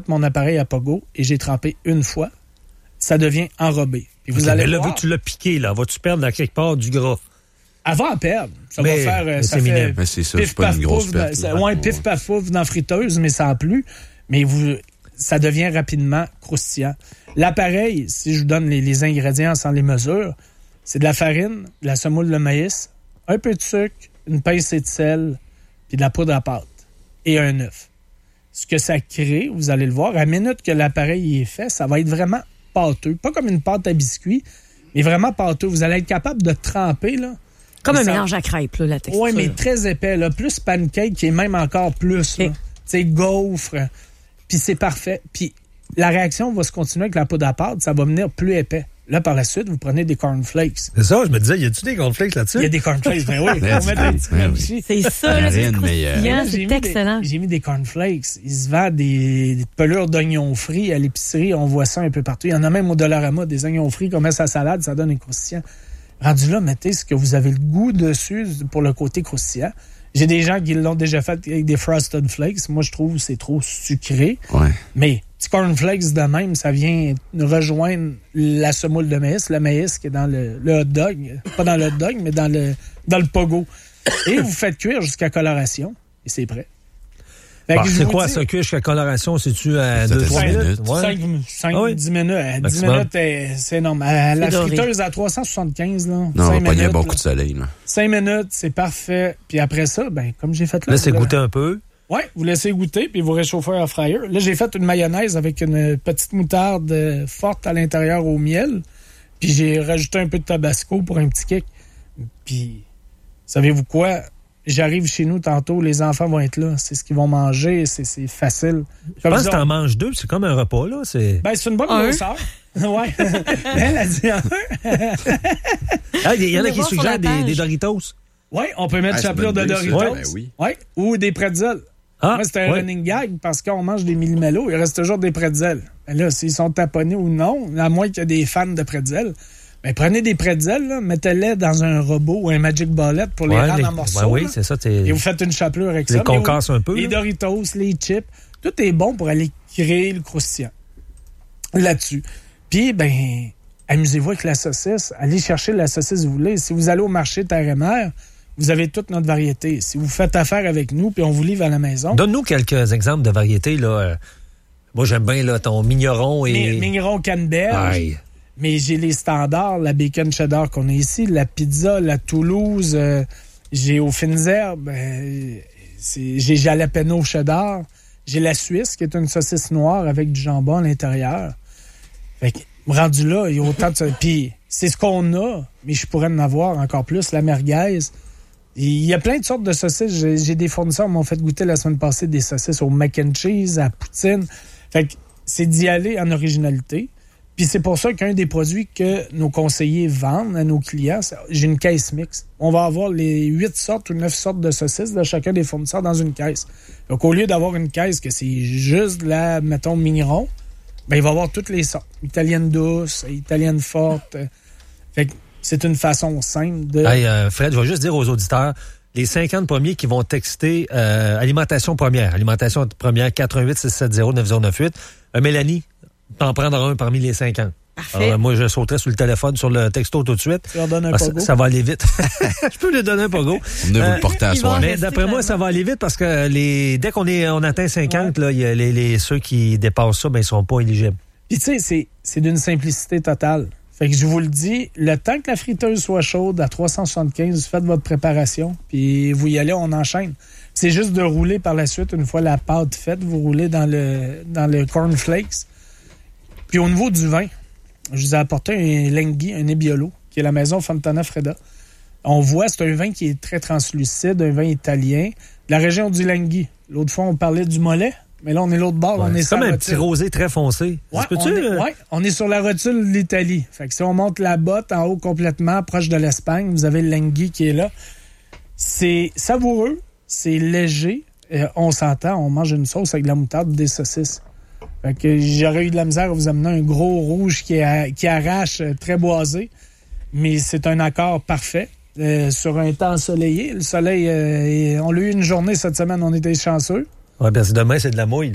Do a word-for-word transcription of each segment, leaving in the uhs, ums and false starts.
mon appareil à pogo et j'ai trempé une fois, ça devient enrobé. Puis vous okay, allez mais là, voir, vu que tu l'as piqué, là, vas-tu perdre là, quelque part du gras? Avant à perdre. Ça mais, va faire... Mais ça c'est fait minime. Mais c'est ça, pif, c'est pas paf, une grosse pouf, perte. ça, ouais, pif, paf, pouf dans la friteuse, mais ça a plu. Mais vous, ça devient rapidement croustillant. L'appareil, si je vous donne les, les ingrédients sans les mesures, c'est de la farine, de la semoule de maïs, un peu de sucre, une pincée de sel, puis de la poudre à pâte et un œuf. Ce que ça crée, vous allez le voir, à la minute que l'appareil est fait, ça va être vraiment pâteux. Pas comme une pâte à biscuits, mais vraiment pâteux. Vous allez être capable de tremper, là. Comme un ça... mélange à crêpes, là, la texture. Oui, mais très épais, là. Plus pancake, qui est même encore plus, okay. Tu sais, gaufre. Puis c'est parfait. Puis la réaction va se continuer avec la poudre à pâte, ça va venir plus épais. Là, par la suite, vous prenez des cornflakes. C'est ça, je me disais, y a-tu des cornflakes là-dessus? Il y a des cornflakes, ben oui. On met un petit crunchy. C'est ça, là, c'est croustillant, c'est excellent. Des, j'ai mis des cornflakes. Ils se vendent des, des pelures d'oignons frits à l'épicerie. On voit ça un peu partout. Il y en a même au Dollarama, des oignons frits qu'on met sa salade, ça donne un croustillant. Rendu là, mettez ce que vous avez le goût dessus pour le côté croustillant. J'ai des gens qui l'ont déjà fait avec des Frosted Flakes. Moi, je trouve que c'est trop sucré. Ouais. Mais petit cornflakes de même, ça vient rejoindre la semoule de maïs, le maïs qui est dans le, le hot dog. Pas dans le hot dog, mais dans le, dans le pogo. Et vous faites cuire jusqu'à coloration. Et c'est prêt. Bon, c'est quoi, ça, cuire jusqu'à coloration? C'est-tu à deux trois minutes? cinq à dix minutes. À dix minutes, c'est énorme. À la friteuse à trois cent soixante-quinze, là. Non, on va pogner un bon là. coup de soleil, là. cinq minutes, c'est parfait. Puis après ça, ben, comme j'ai fait là. Laissez goûter un peu. Oui, vous laissez goûter, puis vous réchauffez un fryer. Là, j'ai fait une mayonnaise avec une petite moutarde forte à l'intérieur au miel. Puis j'ai rajouté un peu de tabasco pour un petit kick. Puis, savez-vous quoi? J'arrive chez nous tantôt, les enfants vont être là. C'est ce qu'ils vont manger, c'est, c'est facile. Je comme pense que t'en manges deux, c'est comme un repas, là. C'est, ben, c'est une bonne grosseur. Ouais. Elle a dit un. Ah, il y en a qui suggèrent des, des Doritos. Oui, on peut mettre ah, chapelure de Doritos. Ouais, ben oui. Ouais. Ou des pretzels. Ah, Moi, c'était un ouais. running gag parce qu'on mange des millimélos, il reste toujours des pretzels. Ben là, s'ils sont taponnés ou non, à moins qu'il y ait des fans de pretzels, ben, prenez des pretzels, là, mettez-les dans un robot ou un Magic Bullet pour les ouais, rendre les, en morceaux. Ben oui, c'est ça. Et vous faites une chapelure avec les ça. Qu'on casse un peu. Les là. Doritos, les chips, tout est bon pour aller créer le croustillant là-dessus. Puis, ben, amusez-vous avec la saucisse. Allez chercher la saucisse que vous voulez. Si vous allez au marché Terre et Mer, vous avez toute notre variété. Si vous faites affaire avec nous, puis on vous livre à la maison. Donne-nous quelques exemples de variétés, là. Moi, j'aime bien là, ton mignon et... Mignon canneberge. Aïe. Mais j'ai les standards, la bacon cheddar qu'on a ici, la pizza, la Toulouse, euh, j'ai aux fines herbes, euh, c'est, j'ai jalapeno cheddar, j'ai la Suisse qui est une saucisse noire avec du jambon à l'intérieur. Fait que, rendu là, il y a autant de... Puis c'est ce qu'on a, mais je pourrais en avoir encore plus, la merguez. Il y a plein de sortes de saucisses. J'ai, j'ai des fournisseurs qui m'ont fait goûter la semaine passée des saucisses au mac and cheese, à poutine. Fait que c'est d'y aller en originalité. Puis c'est pour ça qu'un des produits que nos conseillers vendent à nos clients, c'est, j'ai une caisse mixte. On va avoir les huit sortes ou neuf sortes de saucisses de chacun des fournisseurs dans une caisse. Donc au lieu d'avoir une caisse que c'est juste de la, mettons, mignon, ben il va y avoir toutes les sortes. Italienne douce, italienne forte. Fait que c'est une façon simple de... Hey, euh, Fred, je vais juste dire aux auditeurs, les cinquante premiers qui vont texter euh, alimentation première, alimentation première quatre un huit six sept zéro neuf zéro neuf huit. Euh, Mélanie, t'en prendras un parmi les cinquante. Parfait. Alors, moi, je sauterai sur le téléphone, sur le texto tout de suite. Tu leur donnes un parce, pogo? Ça va aller vite. Je peux lui donner un pogo. Ne vous le portez à soir. Mais d'après moi, ça va aller vite parce que les dès qu'on est on atteint cinquante, ouais. là, y a les, les, ceux qui dépassent ça, ben, ils sont pas éligibles. Puis tu sais, c'est, c'est d'une simplicité totale. Fait que je vous le dis, le temps que la friteuse soit chaude à trois cent soixante-quinze, vous faites votre préparation, puis vous y allez, on enchaîne. C'est juste de rouler par la suite, une fois la pâte faite, vous roulez dans le dans le cornflakes. Puis au niveau du vin, je vous ai apporté un Lenghi, un Nebbiolo, qui est la maison Fontana Fredda. On voit, c'est un vin qui est très translucide, un vin italien, de la région du Lenghi. L'autre fois, on parlait du Mollet, mais là, on est l'autre bord. Ouais, on est c'est comme un rotule. Petit rosé très foncé. Ouais, on est, euh... ouais, on est sur la rotule de l'Italie. Fait que si on monte la botte en haut complètement, proche de l'Espagne, vous avez le Lenghi qui est là. C'est savoureux, c'est léger. Euh, on s'entend, on mange une sauce avec de la moutarde des saucisses. Fait que j'aurais eu de la misère à vous amener un gros rouge qui, a, qui arrache, euh, très boisé. Mais c'est un accord parfait. Euh, sur un temps ensoleillé. Le soleil, euh, on l'a eu une journée cette semaine, on était chanceux. Oui, parce que demain, c'est de la mouille, là.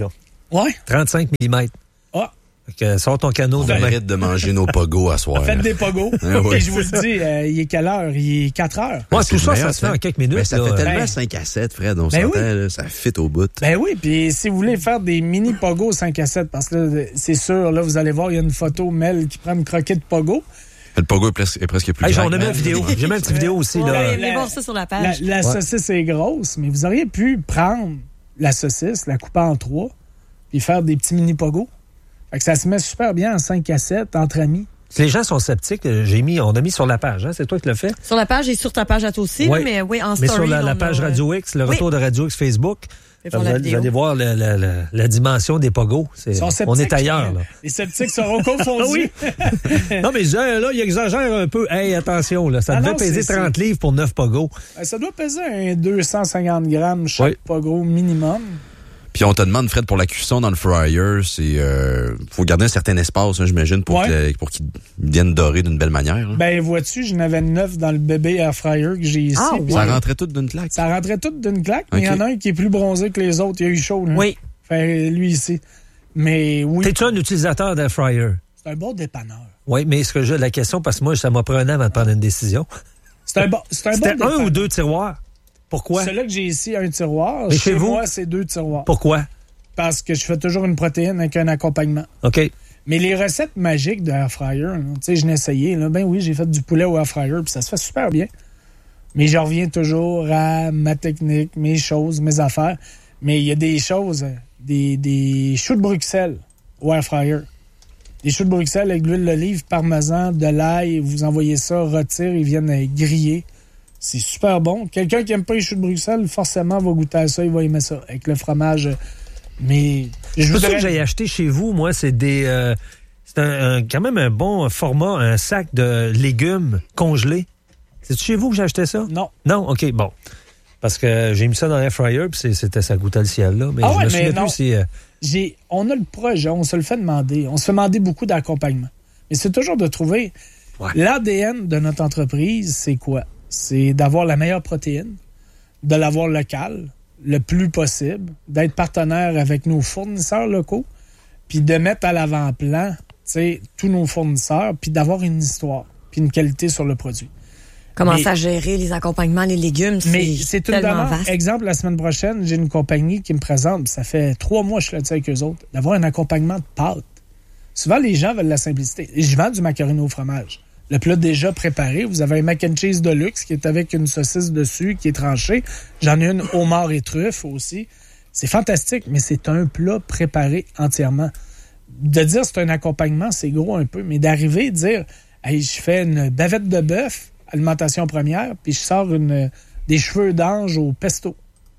Ouais. trente-cinq millimètres. Ah. Que sors ton canot On demain. arrête de manger nos pogos à soir. Faites des pogos. Ah oui, et je vous le dis, euh, il est quelle heure? Il est quatre heures. Ouais, c'est tout ça, meilleur, ça se fait en quelques minutes. Mais ça là. fait tellement Ben, cinq à sept, Fred, on ben s'entend, oui. là, ça fit au bout. Ben oui, puis si vous voulez faire des mini pogos cinq à sept, parce que là, c'est sûr, là, vous allez voir, il y a une photo, Mel, qui prend une croquette de pogo. Le pogo est presque, est presque plus Hey, grand. j'en ai mis une vidéo. J'ai mis une petite vidéo aussi. Ouais, Là. allez voir ça sur la La, page. la Ouais. saucisse est grosse, mais vous auriez pu prendre la saucisse, la couper en trois, puis faire des petits mini pogos. Fait que ça se met super bien en cinq à sept, entre amis. Si les gens sont sceptiques, j'ai mis, on a mis sur la page. Hein? C'est toi qui l'as fait? Sur la page et sur ta page à toi aussi, Ouais. là, mais oui, en Mais story. sur la, la on page a- Radio X, le Oui. retour de Radio X Facebook, Fais vous voir la allez, vous vidéo. allez voir la, la, la, la dimension des pogos. C'est- Ils sont on sceptiques. est ailleurs. Là. Les sceptiques seront confondus. Non, mais je dis, hey, là, il exagère un peu. Hey, attention, là, ça Ah devait non, peser c'est- trente livres pour neuf pogos. Ça doit peser un deux cent cinquante grammes chaque Oui. pogo minimum. Puis on te demande, Fred, pour la cuisson dans le fryer, c'est euh, faut garder un certain espace, hein, j'imagine, pour Ouais. que- pour qu'il vienne dorer d'une belle manière. Là. Ben, vois-tu, j'en avais neuf dans le bébé air fryer que j'ai ici. Ah, puis Ça rentrait tout d'une claque. Ça rentrait tout d'une claque, mais il y Ok. en a un qui est plus bronzé que les autres. Il a eu chaud, là. Oui. Fait, lui ici. Mais oui, T'es-tu un utilisateur d'air fryer? c'est un bon dépanneur. Oui, mais est-ce que j'ai la question, parce que moi, ça m'a pris un an avant de prendre une décision. C'est un bon, c'est un bon C'était un dépanneur. ou deux tiroirs? Pourquoi? Celui-là que j'ai ici, un tiroir. Mais chez chez vous? moi, c'est deux tiroirs. Pourquoi? Parce que je fais toujours une protéine avec un accompagnement. OK. Mais les recettes magiques de air fryer, là, tu sais, je l'ai essayé. Là, ben oui, j'ai fait du poulet au air fryer, puis ça se fait super bien. Mais je reviens toujours à ma technique, mes choses, mes affaires. Mais il y a des choses, des, des choux de Bruxelles au air fryer. Des choux de Bruxelles avec de l'huile d'olive, parmesan, de l'ail, vous envoyez ça, retire, ils viennent euh, griller. C'est super bon. Quelqu'un qui aime pas les choux de Bruxelles, forcément va goûter à ça, il va aimer ça, avec le fromage. Mais je C'est pour ça voudrais... que j'ai acheté chez vous, moi, c'est des. euh, c'est un, un- quand même un bon format, un sac de légumes congelés. C'est chez vous que j'ai acheté ça? Non. Non? OK, bon. Parce que j'ai mis ça dans l'air fryer, puis c'est- c'était, ça goûtait le ciel, là. Mais Ah je ouais, me mais souviens non. plus si. euh, J'ai, on a le projet, on se le fait demander. On se fait demander beaucoup d'accompagnement. Mais c'est toujours de trouver Ouais. l'A D N de notre entreprise, c'est quoi? C'est d'avoir la meilleure protéine, de l'avoir locale, le plus possible, d'être partenaire avec nos fournisseurs locaux, puis de mettre à l'avant-plan, tu sais, tous nos fournisseurs, puis d'avoir une histoire, puis une qualité sur le produit. Commencer Mais- à gérer les accompagnements, les légumes, c'est Mais c'est une tellement demande. vaste. Exemple, la semaine prochaine, j'ai une compagnie qui me présente, puis ça fait trois mois que je suis là-dessus avec eux autres, d'avoir un accompagnement de pâtes. Souvent, les gens veulent la simplicité. Et je vends du macaroni au fromage. Le plat déjà préparé, vous avez un mac and cheese de luxe qui est avec une saucisse dessus, qui est tranchée. J'en ai une homard et truffe aussi. C'est fantastique, mais c'est un plat préparé entièrement. De dire c'est un accompagnement, c'est gros un peu, mais d'arriver et de dire hey, je fais une bavette de bœuf, alimentation première, puis je sors une, des cheveux d'ange au pesto.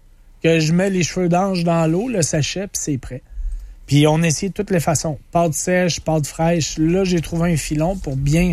Que je mets les cheveux d'ange dans l'eau, le sachet, puis c'est prêt. Puis on essaie de toutes les façons. Pâte sèche, pâte fraîche. Là, j'ai trouvé un filon pour bien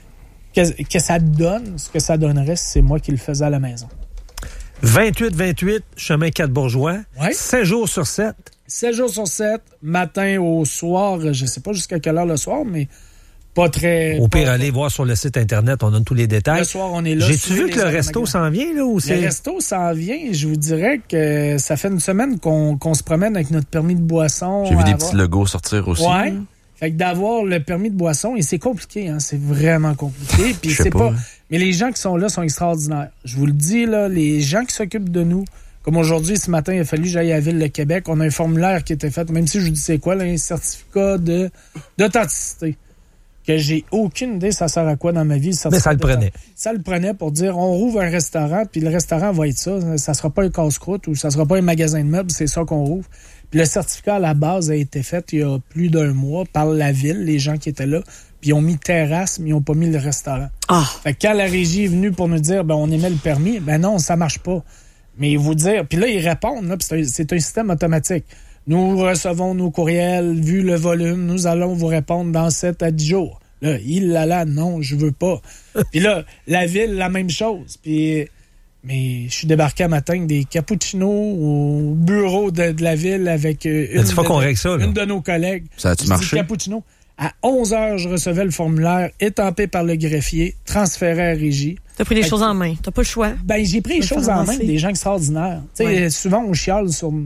que, que ça donne ce que ça donnerait si c'est moi qui le faisais à la maison. vingt-huit vingt-huit, chemin quatre Bourgeois. Ouais. sept jours sur sept. sept jours sur sept, matin au soir, je sais pas jusqu'à quelle heure le soir, mais pas très... Au pire, pas- allez voir sur le site Internet, on donne tous les détails. Le soir, on est là. J'ai-tu suivez vu que les le heures de resto magasin. s'en vient, là, ou Le c'est... resto s'en vient. Je vous dirais que ça fait une semaine qu'on qu'on se promène avec notre permis de boisson. J'ai vu à des avoir- petits logos sortir aussi. Ouais. Fait que d'avoir le permis de boisson, et c'est compliqué, hein, c'est vraiment compliqué. Puis Je sais c'est pas, pas. hein. Mais les gens qui sont là sont extraordinaires. Je vous le dis, là, les gens qui s'occupent de nous, comme aujourd'hui, ce matin, il a fallu que j'aille à la Ville de Québec. On a un formulaire qui était fait, même si je vous dis c'est quoi, là, un certificat de d'authenticité. Que j'ai aucune idée ça sert à quoi dans ma vie. Mais ça le certificat prenait. Ça le prenait pour dire on rouvre un restaurant, puis le restaurant va être ça. Ça sera pas un casse-croûte ou ça sera pas un magasin de meubles, c'est ça qu'on rouvre. Puis le certificat à la base a été fait il y a plus d'un mois par la ville, les gens qui étaient là, puis ils ont mis terrasse, mais ils n'ont pas mis le restaurant. Ah, Fait que quand la régie est venue pour nous dire ben on émet le permis, ben non, ça marche pas. Mais vous dire, puis là ils répondent, là, puis c'est un, c'est un système automatique. Nous recevons nos courriels, vu le volume, nous allons vous répondre dans sept à dix jours. Là, il là là, non, je veux pas. Puis là, la ville, la même chose. Puis, mais je suis débarqué un matin avec des cappuccinos au bureau de, de la ville avec euh, une, Il faut de, qu'on règle ça, là. une de nos collègues. Ça a-tu Je dis marché? cappuccino. À onze heures, je recevais le formulaire étampé par le greffier, transféré à régie. t'as pris les Fait choses que- en main. T'as pas le choix. Ben, j'ai pris les Ça choses fait en main avancer. avec des gens extraordinaires. Tu sais, Ouais. souvent, on chiale sur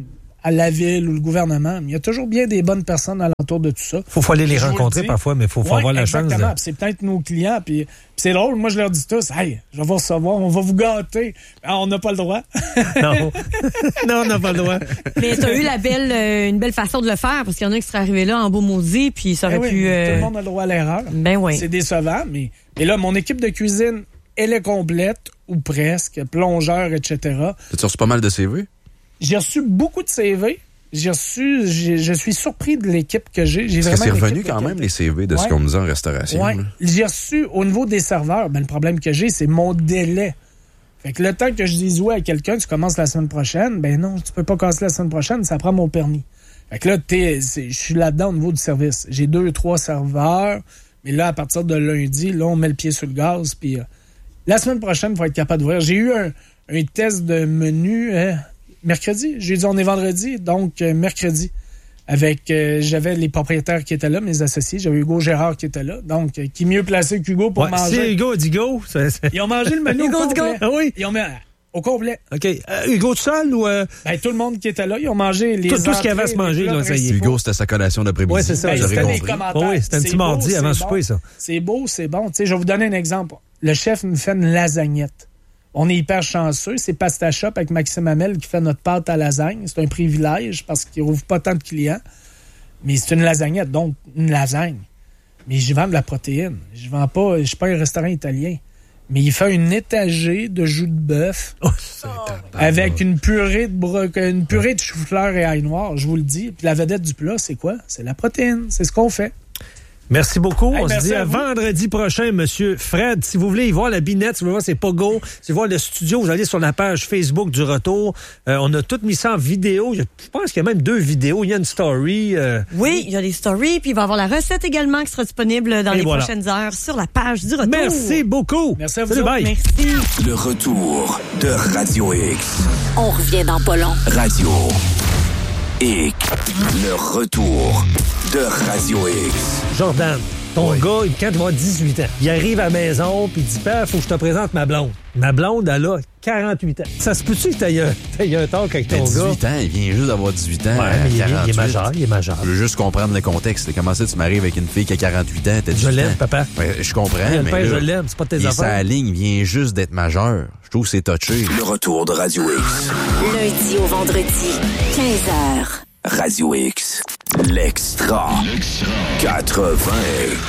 à la ville ou le gouvernement. Mais il y a toujours bien des bonnes personnes alentour de tout ça. Faut, faut aller les rencontrer parfois, mais il faut, faut ouais, avoir la exactement. chance. De... Puis c'est peut-être nos clients. Puis, puis c'est drôle, moi je leur dis tous, hey, je vais vous recevoir, on va vous gâter. Ah, on n'a pas le droit. non, non, on n'a pas le droit. Mais tu as eu la belle, euh, une belle façon de le faire, parce qu'il y en a qui seraient arrivés là en beau maudit, puis ça aurait ben pu... Oui, euh... tout le monde a le droit à l'erreur. Ben oui. C'est décevant, mais, mais là, mon équipe de cuisine, elle est complète, ou presque, plongeur, et cetera. Tu as reçu pas mal de C V? J'ai reçu beaucoup de C V. J'ai reçu, j'ai, je suis surpris de l'équipe que j'ai. j'ai Est-ce vraiment que c'est une revenu équipe quand de même, les C V de ouais. ce qu'on me dit en restauration? Ouais. Là? J'ai reçu, au niveau des serveurs, ben, le problème que j'ai, c'est mon délai. Fait que le temps que je dise ouais à quelqu'un, tu commences la semaine prochaine, ben non, tu peux pas casser la semaine prochaine, ça prend mon permis. Fait que là, je suis là-dedans au niveau du service. J'ai deux, trois serveurs, mais là, à partir de lundi, là, on met le pied sur le gaz, puis euh, la semaine prochaine, il faut être capable d'ouvrir. J'ai eu un, un test de menu euh, mercredi. J'ai dit on est vendredi, donc euh, mercredi. Avec euh, j'avais les propriétaires qui étaient là, mes associés. J'avais Hugo Gérard qui était là. Donc, euh, qui mieux placé qu'Hugo pour ouais, manger. Si Hugo dit go, c'est, c'est... Ils ont mangé le menu au Hugo dit go. complet. Ah oui? Ils ont mis au complet. OK. Euh, Hugo tout seul ou... Euh... Ben, tout le monde qui était là, ils ont mangé les Tout, tout ce qu'il y avait à se manger, là, ça y est. Hugo, c'était sa collation d'après-midi. Ouais, c'est ça. Ben, j'aurais c'était compris. des commentaires. Oh oui, c'était un C'est petit beau, mardi avant le c'est souper, bon. ça. C'est beau, c'est bon. Tu sais, je vais vous donner un exemple. Le chef me fait une lasagnette. On est hyper chanceux. C'est Pasta Shop avec Maxime Hamel qui fait notre pâte à lasagne. C'est un privilège parce qu'il n'ouvre pas tant de clients. Mais c'est une lasagnette, donc une lasagne. Mais je vends de la protéine. Je vends pas, je suis pas un restaurant italien. Mais il fait une étagée de joues de bœuf Oh, avec une purée de bro- une purée de chou-fleur et ail noir, je vous le dis. Puis la vedette du plat, c'est quoi? C'est la protéine. C'est ce qu'on fait. Merci beaucoup. Hey, on merci se dit à à vous. vendredi prochain, Monsieur Fred. Si vous voulez y voir la binette, si vous voulez voir c'est Pogo, si vous voulez voir le studio, vous allez sur la page Facebook du Retour. Euh, on a tout mis ça en vidéo. Je pense qu'il y a même deux vidéos. Il y a une story. Euh... Oui, il y a des stories, puis il va y avoir la recette également qui sera disponible dans Et les voilà. prochaines heures sur la page du Retour. Merci beaucoup. Merci à vous Salut, autres. bye. Merci. Le retour de Radio X. On revient dans pas long. Radio X. Le retour de Radio X. Jordan, ton gars, il- quand il va avoir dix-huit ans, il arrive à la maison puis il dit « Père, faut que je te présente ma blonde. » Ma blonde, elle a quarante-huit ans. Ça se peut-tu que t'aies un, t'aies un talk avec Ben, ton gars? dix-huit ans, il vient juste d'avoir dix-huit ans. Ouais, à mais il est, il est quarante-huit. majeur, il est majeur. Je veux juste comprendre le contexte. Comment ça, tu m'arrives avec une fille qui a quarante-huit ans, t'as Je dix-huit l'aime, ans? papa. Ouais, je comprends, Le mais père, là, je l'aime, c'est pas de tes il est affaires. sa ligne, il vient juste d'être majeur. Je trouve que c'est touché. Le retour de Radio X. Lundi au vendredi, quinze heures. Radio X. L'extra. quatre-vingts.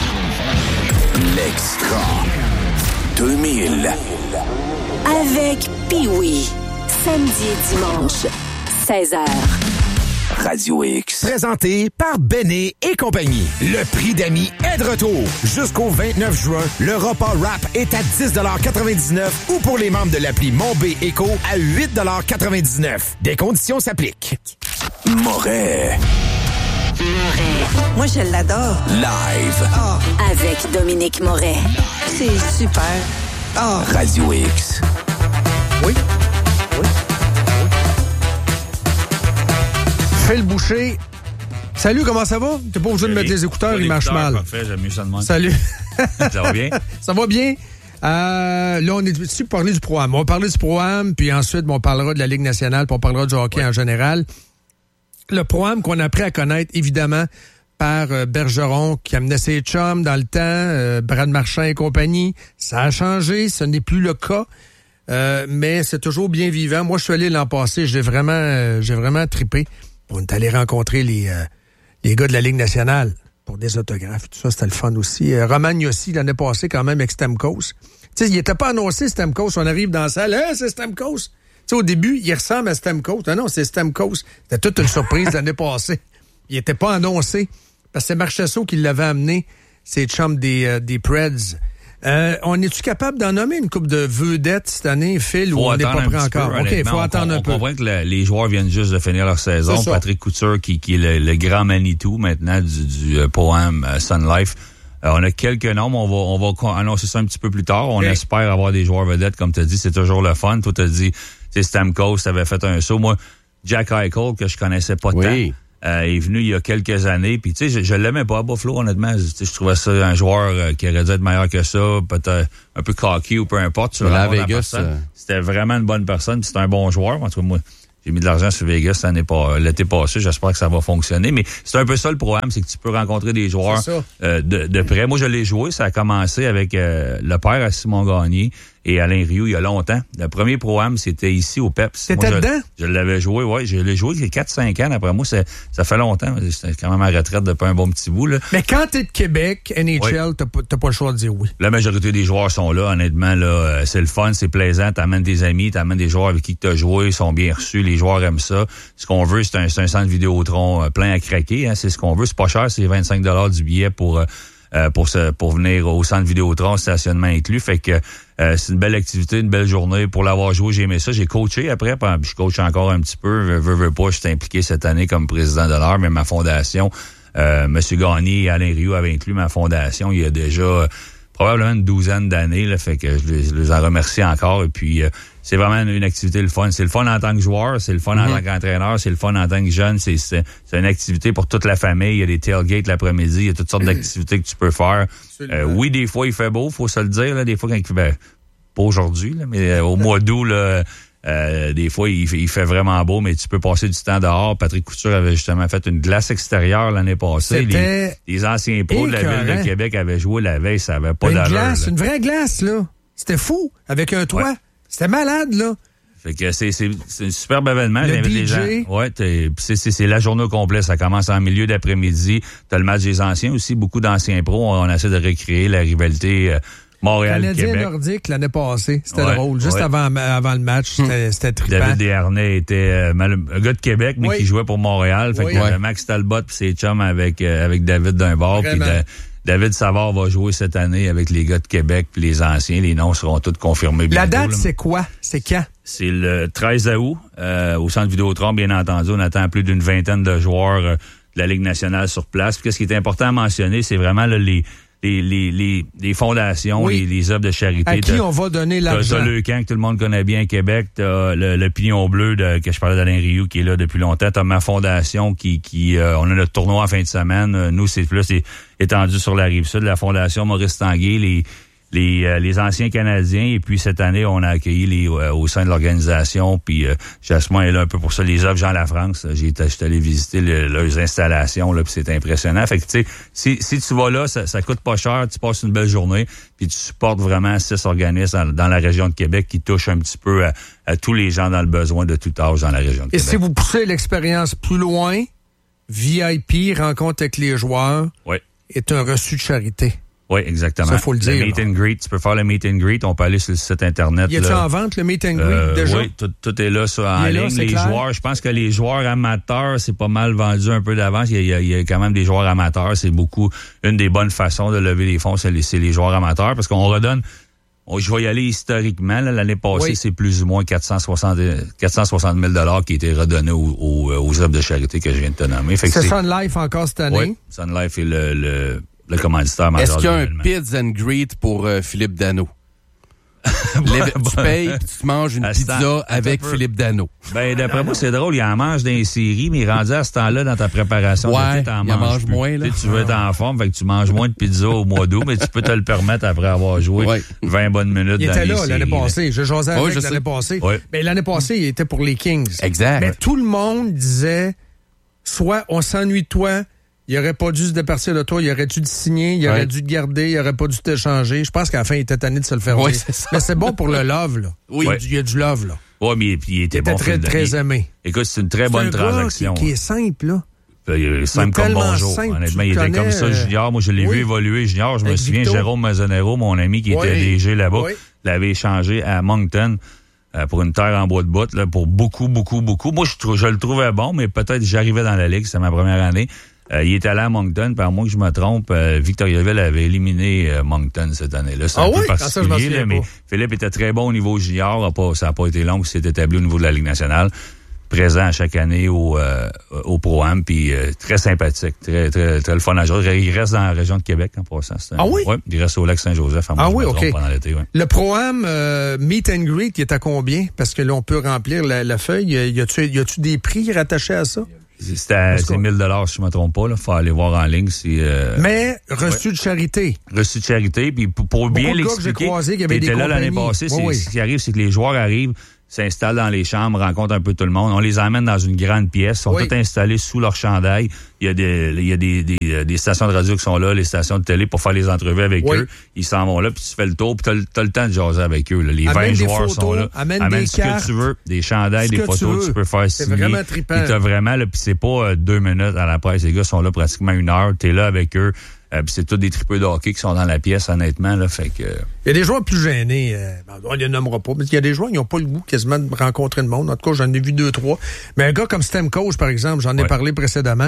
L'extra. deux mille. Avec Pee-Wee. Samedi et dimanche, seize heures. Radio X. Présenté par Béné et compagnie. Le prix d'amis est de retour. Jusqu'au vingt-neuf juin, le repas rap est à dix quatre-vingt-dix-neuf ou pour les membres de l'appli Mon B Éco à huit quatre-vingt-dix-neuf. Des conditions s'appliquent. Moret. Moi, je l'adore. Live. Avec Dominique Moret. C'est super. Oh. Radio X. Oui. Oui. Phil Boucher. Salut, comment ça va? T'es pas obligé de mettre les écouteurs, il marche mal. Parfait, j'aime mieux ça de même. Salut. Ça va bien? Ça va bien? Euh, là, on est ici pour parler du Pro-Am. On va parler du Pro-Am, puis ensuite, on parlera de la Ligue nationale, puis on parlera du hockey Ouais. en général. Le Pro-Am qu'on a appris à connaître, évidemment, par euh, Bergeron, qui amenait ses chums dans le temps, euh, Brad Marchand et compagnie. Ça a changé, ce n'est plus le cas, euh, mais c'est toujours bien vivant. Moi, je suis allé l'an passé, j'ai vraiment, euh, j'ai vraiment trippé. On est allé rencontrer les, euh, les gars de la Ligue nationale pour des autographes. Tout ça, c'était le fun aussi. Euh, Roman Yossi, l'année passée, quand même, avec Stamkos. Tu sais, il était pas annoncé, Stamkos. On arrive dans la salle, hey, c'est Stamkos. Tu sais, au début, il ressemble à Stamkos. Non, non, c'est Stamkos. C'était toute une surprise l'année passée. Il était pas annoncé. Parce que c'est Marchessault qui l'avait amené, ses chums des, euh, des Preds. Euh, on est-tu capable d'en nommer une couple de vedettes cette année, Phil, ou Faut on n'est pas attendre un prêt petit encore? peu, OK, il honnêtement. faut On- attendre on, un peu. On comprend que le- les joueurs viennent juste de finir leur saison. C'est ça. Patrick Couture, qui, qui est le, le grand Manitou maintenant du, du euh, Pro-Am euh, Sun Life. Euh, on a quelques noms, mais on va, on va con- annoncer ça un petit peu plus tard. On Okay. espère avoir des joueurs vedettes, comme tu as dit. C'est toujours le fun. Toi, tu as dit, tu sais, Stamkos, t'avais fait un saut. Moi, Jack Eichel, que je connaissais pas Oui. tant. Euh, est venu il y a quelques années. Puis, tu sais, je, je l'aimais pas à Buffalo, honnêtement. Je, tu sais, je trouvais ça un joueur euh, qui aurait dû être meilleur que ça, peut-être un peu cocky ou peu importe. Sur Mais le à rapport de la Vegas, personne. euh, C'était vraiment une bonne personne. Puis c'était un bon joueur. En tout cas, moi, J'ai mis de l'argent sur Vegas l'année pas, l'été passé. J'espère que ça va fonctionner. Mais c'est un peu ça le programme, c'est que tu peux rencontrer des joueurs euh, de, de près. Moi, je l'ai joué. Ça a commencé avec euh, le père à Simon Gagné et Alain Rioux il y a longtemps. Le premier programme, c'était ici au Peps. T'étais Moi, je, dedans? Je l'avais joué, oui. Je l'ai joué il y a quatre cinq ans. Après moi, ça, ça fait longtemps. J'étais quand même à retraite depuis un bon petit bout. Là. Mais quand t'es de Québec, N H L, oui. t'as, pas, t'as pas le choix de dire oui. La majorité des joueurs sont là. Honnêtement, là, c'est le fun, c'est plaisant. T'amènes des amis, t'amènes des joueurs avec qui tu as joué, ils sont bien reçus. Les joueurs aiment ça. Ce qu'on veut, c'est un, c'est un centre Vidéotron euh, plein à craquer. Hein. C'est ce qu'on veut. C'est pas cher, c'est vingt-cinq dollars du billet pour... Euh, Euh, pour se, pour venir au centre Vidéotron, stationnement inclus. Fait que euh, c'est une belle activité, une belle journée. Pour l'avoir joué, j'ai aimé ça. J'ai coaché après, puis je coach encore un petit peu. Veux, veux pas, je suis impliqué cette année comme président de l'Heure, mais ma fondation, euh, M. Gagné et Alain Rioux avaient inclus ma fondation il y a déjà euh, probablement une douzaine d'années. Là, fait que je les, je les en remercie encore. Et puis euh, c'est vraiment une, une activité le fun. C'est le fun en tant que joueur, c'est le fun mm-hmm. en tant qu'entraîneur, c'est le fun en tant que jeune. C'est, c'est, c'est une activité pour toute la famille. Il y a des tailgates l'après-midi, il y a toutes sortes d'activités que tu peux faire. Euh, oui, des fois, il fait beau, faut se le dire. Là, des fois, quand il fait... Ben, pas aujourd'hui, là, mais euh, au mois d'août, là, euh, des fois, il fait, il fait vraiment beau, mais tu peux passer du temps dehors. Patrick Couture avait justement fait une glace extérieure l'année passée. Les, les anciens pros de la ville de Québec avaient joué la veille, ça avait pas une d'allure. Glace, là. Une vraie glace, là. C'était fou, avec un toit. Ouais. C'était malade, là. Fait que c'est, c'est, c'est un superbe événement. Le J'invite D J. les gens. Ouais, t'es, c'est, c'est, c'est la journée au complet. Ça commence en milieu d'après-midi. T'as le match des anciens aussi. Beaucoup d'anciens pros. On essaie de recréer la rivalité euh, Montréal-Québec. Canadien Nordique l'année passée. C'était ouais, drôle. Juste ouais. avant, avant le match, c'était, c'était trippant. David Desharnais était euh, mal, un gars de Québec, mais oui. qui jouait pour Montréal. Fait oui. qu'il y avait Max Talbot pis ses chums avec, euh, avec David d'un bord. Puis David Savard va jouer cette année avec les gars de Québec puis les anciens. Les noms seront tous confirmés bientôt. La date, là. c'est quoi? C'est quand? C'est le treize août, euh, au centre Vidéotron, bien entendu. On attend plus d'une vingtaine de joueurs euh, de la Ligue nationale sur place. Puis, ce qui est important à mentionner, c'est vraiment là, les, les, les, les, les fondations, oui. les, les œuvres de charité. À qui de, on va donner l'argent? T'as le camp que tout le monde connaît bien à Québec. T'as le, le Pignon Bleu de, que je parlais d'Alain Rioux qui est là depuis longtemps. T'as ma fondation qui... qui euh, on a notre tournoi en fin de semaine. Nous, c'est plus c'est étendu sur la Rive-Sud. La fondation Maurice Tanguay, les... Les, euh, les anciens Canadiens, et puis cette année, on a accueilli les euh, au sein de l'organisation, puis euh, Jasmin est là un peu pour ça, les œuvres Jean Lafrance. J'ai été, j'étais allé visiter le, leurs installations, là, puis c'est impressionnant. Fait que, tu sais, si, si tu vas là, ça, ça coûte pas cher, tu passes une belle journée, puis tu supportes vraiment six organismes dans, dans la région de Québec qui touchent un petit peu à, à tous les gens dans le besoin de tout âge dans la région de et Québec. Et si vous poussez l'expérience plus loin, V I P, rencontre avec les joueurs, oui. est un reçu de charité. Oui, exactement. Ça, faut le dire. Le meet là. and greet, tu peux faire le meet and greet. On peut aller sur le site Internet. Y a-t-il en vente, le meet and greet, euh, déjà? Oui, tout, tout est là, ça, en là, ligne. Les clair. joueurs, je pense que les joueurs amateurs, c'est pas mal vendu un peu d'avance. Il y a, il y a quand même des joueurs amateurs. C'est beaucoup, une des bonnes façons de lever les fonds, c'est les, c'est les joueurs amateurs, parce qu'on redonne, on, je vais y aller historiquement, là, l'année passée, oui. c'est plus ou moins quatre cent soixante mille dollars qui étaient redonnés aux, aux, aux œuvres de charité que je viens de te nommer. Fait que c'est, c'est Sun Life encore cette année? Oui, Sun Life est le, le le commanditaire majeur. Est-ce qu'il y a un pizza and greet pour euh, Philippe Dano? Tu payes puis tu te manges une pizza temps, avec Philippe Dano. Ben, d'après moi, c'est drôle. Il en mange dans les séries, mais rendu à ce temps-là, dans ta préparation, ouais, t'en il manges en mange plus. moins. Là. Tu veux être en forme, fait que tu manges moins de pizza au mois d'août, mais tu peux te le permettre après avoir joué ouais. vingt bonnes minutes il dans était les là séries, l'année passée. Je jasais avec oui, je l'année sais. passée. Oui. Mais l'année passée, il était pour les Kings. Exact. Mais tout le monde disait, soit on s'ennuie de toi, il aurait pas dû se départir de toi, il aurait dû te signer, il ouais. aurait dû te garder, il aurait pas dû t'échanger. Je pense qu'à la fin, il était tanné de se le faire ouais, dire. c'est ça. Mais c'est bon pour le love, là. Oui. Il y a du, il y a du love, là. Oui, mais puis il était, il était bon. très, très il, aimé. Écoute, c'est une très c'est bonne un transaction. Gars qui, qui est simple, là. Il est simple comme bonjour. Simple, honnêtement, il était connais, comme ça, Junior. Moi, je l'ai oui. vu évoluer, Junior. Je me souviens, Victor. Jérôme Mazzonero, mon ami qui oui. était D G là-bas, oui. l'avait échangé à Moncton euh, pour une terre en bois de botte, là, pour beaucoup, beaucoup, beaucoup. Moi, je, je le trouvais bon, mais peut-être j'arrivais dans la Ligue, c'était ma première année. Euh, il est allé à Moncton, par moins que je me trompe, euh, Victoriaville avait éliminé euh, Moncton cette année-là. C'est ah un oui? peu particulier, ça, là, mais Philippe était très bon au niveau junior. A pas, ça n'a pas été long qu'il s'est établi au niveau de la Ligue nationale. Présent à chaque année au, euh, au Pro-Am, puis euh, très sympathique, très, très, très le fun à jouer. Il reste dans la région de Québec en passant. Un, ah oui? Ouais, il reste au lac Saint-Joseph. Ah oui, OK. Pendant l'été, ouais. Le Pro-Am euh, Meet and Greet, il est à combien? Parce que là, on peut remplir la, la feuille. Y a-tu, y a-tu des prix rattachés à ça? C'est, à, c'est mille dollars si je ne me trompe pas. Il faut aller voir en ligne. C'est, euh, Mais reçu ouais. de charité. Reçu de charité. Puis pour, pour bien l'expliquer, tu étais là l'année passée. Oui, oui. Ce qui arrive, c'est que les joueurs arrivent. s'installent dans les chambres, rencontrent un peu tout le monde. On les emmène dans une grande pièce. Ils sont oui. tous installés sous leur chandail. Il y a des, il y a des, des, des stations de radio qui sont là, les stations de télé pour faire les entrevues avec oui. eux. Ils s'en vont là, puis tu fais le tour, puis t'as, t'as le temps de jaser avec eux. Là. Les amène vingt joueurs photos, sont là. Amène, amène des ce cartes, que tu veux, des chandails, des photos que tu, tu peux faire c'est signer. C'est vraiment trippant. Puis t'as vraiment, là, puis c'est pas euh, deux minutes à la presse. Les gars sont là pratiquement une heure. T'es là avec eux. Euh, puis c'est tous des tripeux de hockey qui sont dans la pièce, honnêtement. Là, fait que... Il y a des joueurs plus gênés. Euh, on ne les nommera pas. Mais il y a des joueurs qui n'ont pas le goût quasiment de rencontrer le monde. En tout cas, j'en ai vu deux, trois. Mais un gars comme Stamkos, par exemple, j'en ai ouais. parlé précédemment.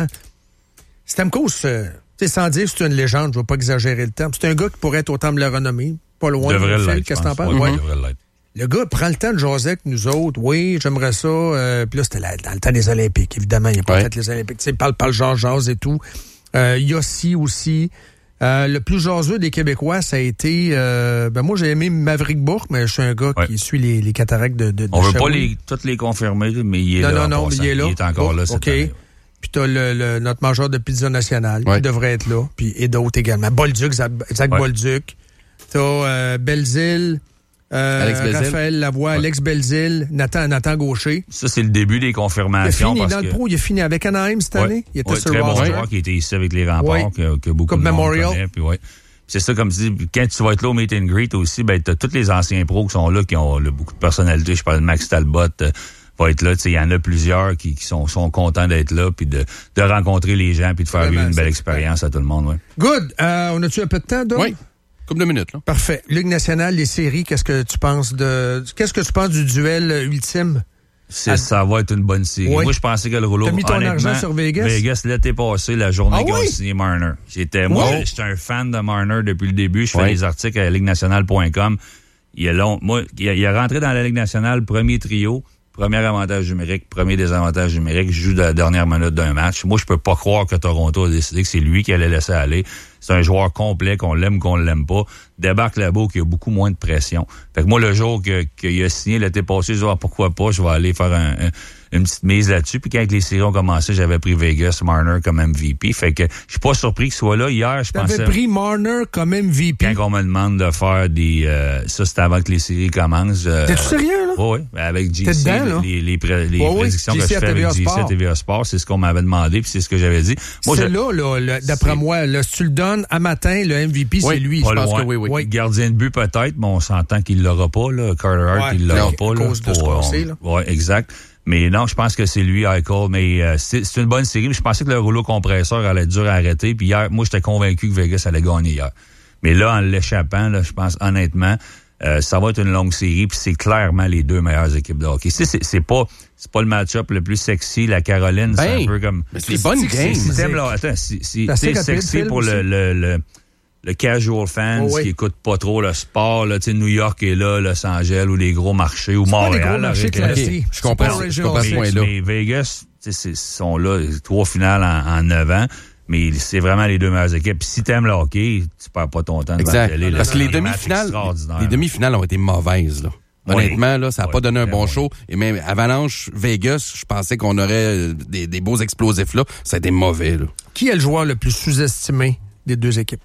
Stamkos, euh, sans dire que c'est une légende, je ne vais pas exagérer le terme. C'est un gars qui pourrait être au temple de la renommée. Pas loin de l'être. Qu'est-ce que t'en penses? Ouais, ouais. Le gars prend le temps de jaser avec nous autres. Oui, j'aimerais ça. Euh, puis là, c'était la, dans le temps des Olympiques, évidemment. Il n'a pas ouais. fait les Olympiques. Tu sais, il parle, parle, jase, jase et tout. Euh, Yossi aussi. Euh, le plus jaseux des Québécois, ça a été... Euh, ben moi, j'ai aimé Maverick Bourque, mais je suis un gars ouais. qui suit les, les cataractes de, de, de On ne veut Sherwood. pas les, toutes les confirmer, mais il est non, là. Non, non, mais il est là. Il est encore oh, là cette OK. année. Puis t'as le, le, notre mangeur de pizza nationale ouais. qui devrait être là. Puis et d'autres également. Bolduc, Zach, Zach ouais. Bolduc. T'as euh, Belzile. Euh, Alex Belzile. Raphaël Lavoie, ouais. Alex Belzile, Nathan, Nathan Gaucher. Ça, c'est le début des confirmations. Il a fini parce dans que... le pro, il a fini avec Anaheim cette ouais. année. Il était ouais, sur très le bon roster. joueur qui était ici avec les remparts, ouais. que, que beaucoup Coupe de monde Memorial. connaît. Puis ouais. C'est ça, comme tu dis, quand tu vas être là au meet and greet aussi, ben t'as tous les anciens pros qui sont là, qui ont là, beaucoup de personnalité. Je parle de Max Talbot, euh, va être là. Il y en a plusieurs qui, qui sont, sont contents d'être là, puis de, de rencontrer les gens, puis de faire Vraiment, vivre une belle expérience à tout le monde. Ouais. Good. Euh, on a-tu un peu de temps, Dom? Oui. Comme deux minutes, là. Parfait. Ligue nationale, les séries, qu'est-ce que tu penses de. Qu'est-ce que tu penses du duel ultime? C'est, à... Ça va être une bonne série. Oui. Moi, je pensais que le rouleau... T'as mis ton argent sur Vegas? Vegas, l'été passé, la journée ah, qu'ils oui? ont signé Marner. J'étais, moi, oui. j'étais un fan de Marner depuis le début. Je fais oui. des articles à ligue nationale point com. Il est long. Moi, il, a, il est rentré dans la Ligue nationale, premier trio, premier avantage numérique, premier désavantage numérique, je joue de la dernière minute d'un match. Moi, je peux pas croire que Toronto a décidé que c'est lui qui allait laisser aller. C'est un joueur complet, qu'on l'aime, qu'on l'aime pas. Débarque là-bas, qui a beaucoup moins de pression. Fait que moi, le jour que, qu'il a signé l'été passé, je dis, ah, pourquoi pas, je vais aller faire un, un, une petite mise là-dessus. Puis quand les séries ont commencé, j'avais pris Vegas, Marner comme M V P. Fait que je suis pas surpris qu'il soit là. Hier, je T'avais pensais... T'avais pris Marner comme M V P? Quand on me demande de faire des... Euh, ça, c'était avant que les séries commencent. Euh, T'es-tu sérieux, là? Oui, oui. Avec J C, dedans, les, les, pré, les ouais, prédictions oui. que J C je fais avec J C à T V A Sport, c'est ce qu'on m'avait demandé, puis c'est ce que j'avais dit. Moi, c'est je... là, là, là d'après c'est... moi, là, si tu le donnes à matin, le M V P, oui, c'est lui. Je pense loin. que oui, oui. oui. Gardien de but peut-être, mais on s'entend qu'il l'aura pas, là. Carter Hart, ouais, il l'aura non, pas, à là. cause de ce qu'on sait, là. Oui, exact. Mais non, je pense que c'est lui, Eichel. Mais euh, c'est, c'est une bonne série. Je pensais que le rouleau compresseur allait être dur à arrêter. Puis hier, moi, j'étais convaincu que Vegas allait gagner hier. Mais là, en l'échappant, là, je pense honnêtement, euh, ça va être une longue série. Puis c'est clairement les deux meilleures équipes de hockey. C'est, c'est, c'est pas, c'est pas le match-up le plus sexy. La Caroline, ben, c'est un peu comme. Mais c'est les bonnes games. Si t'aimes là, attends, si, si c'est sexy pour le, le, le le casual fans oh, oui. qui écoute pas trop le sport, là, tu sais, New York est là, Los Angeles ou les gros marchés ou c'est Montréal. Pas des gros marchés classés. Je comprends, je comprends ce point-là. Mais Vegas, tu sais, sont là, trois finales en, en neuf ans. Mais c'est vraiment les deux meilleures équipes. Puis si t'aimes le hockey, tu perds pas ton temps. Exact. Télé, Parce que les demi-finales, les demi-finales ont été mauvaises, là. Oui. Honnêtement, là, ça n'a oui. pas donné un bon oui. show. Et même Avalanche, Vegas, je pensais qu'on aurait des, des beaux explosifs là. Ça a été mauvais, là. Qui est le joueur le plus sous-estimé des deux équipes?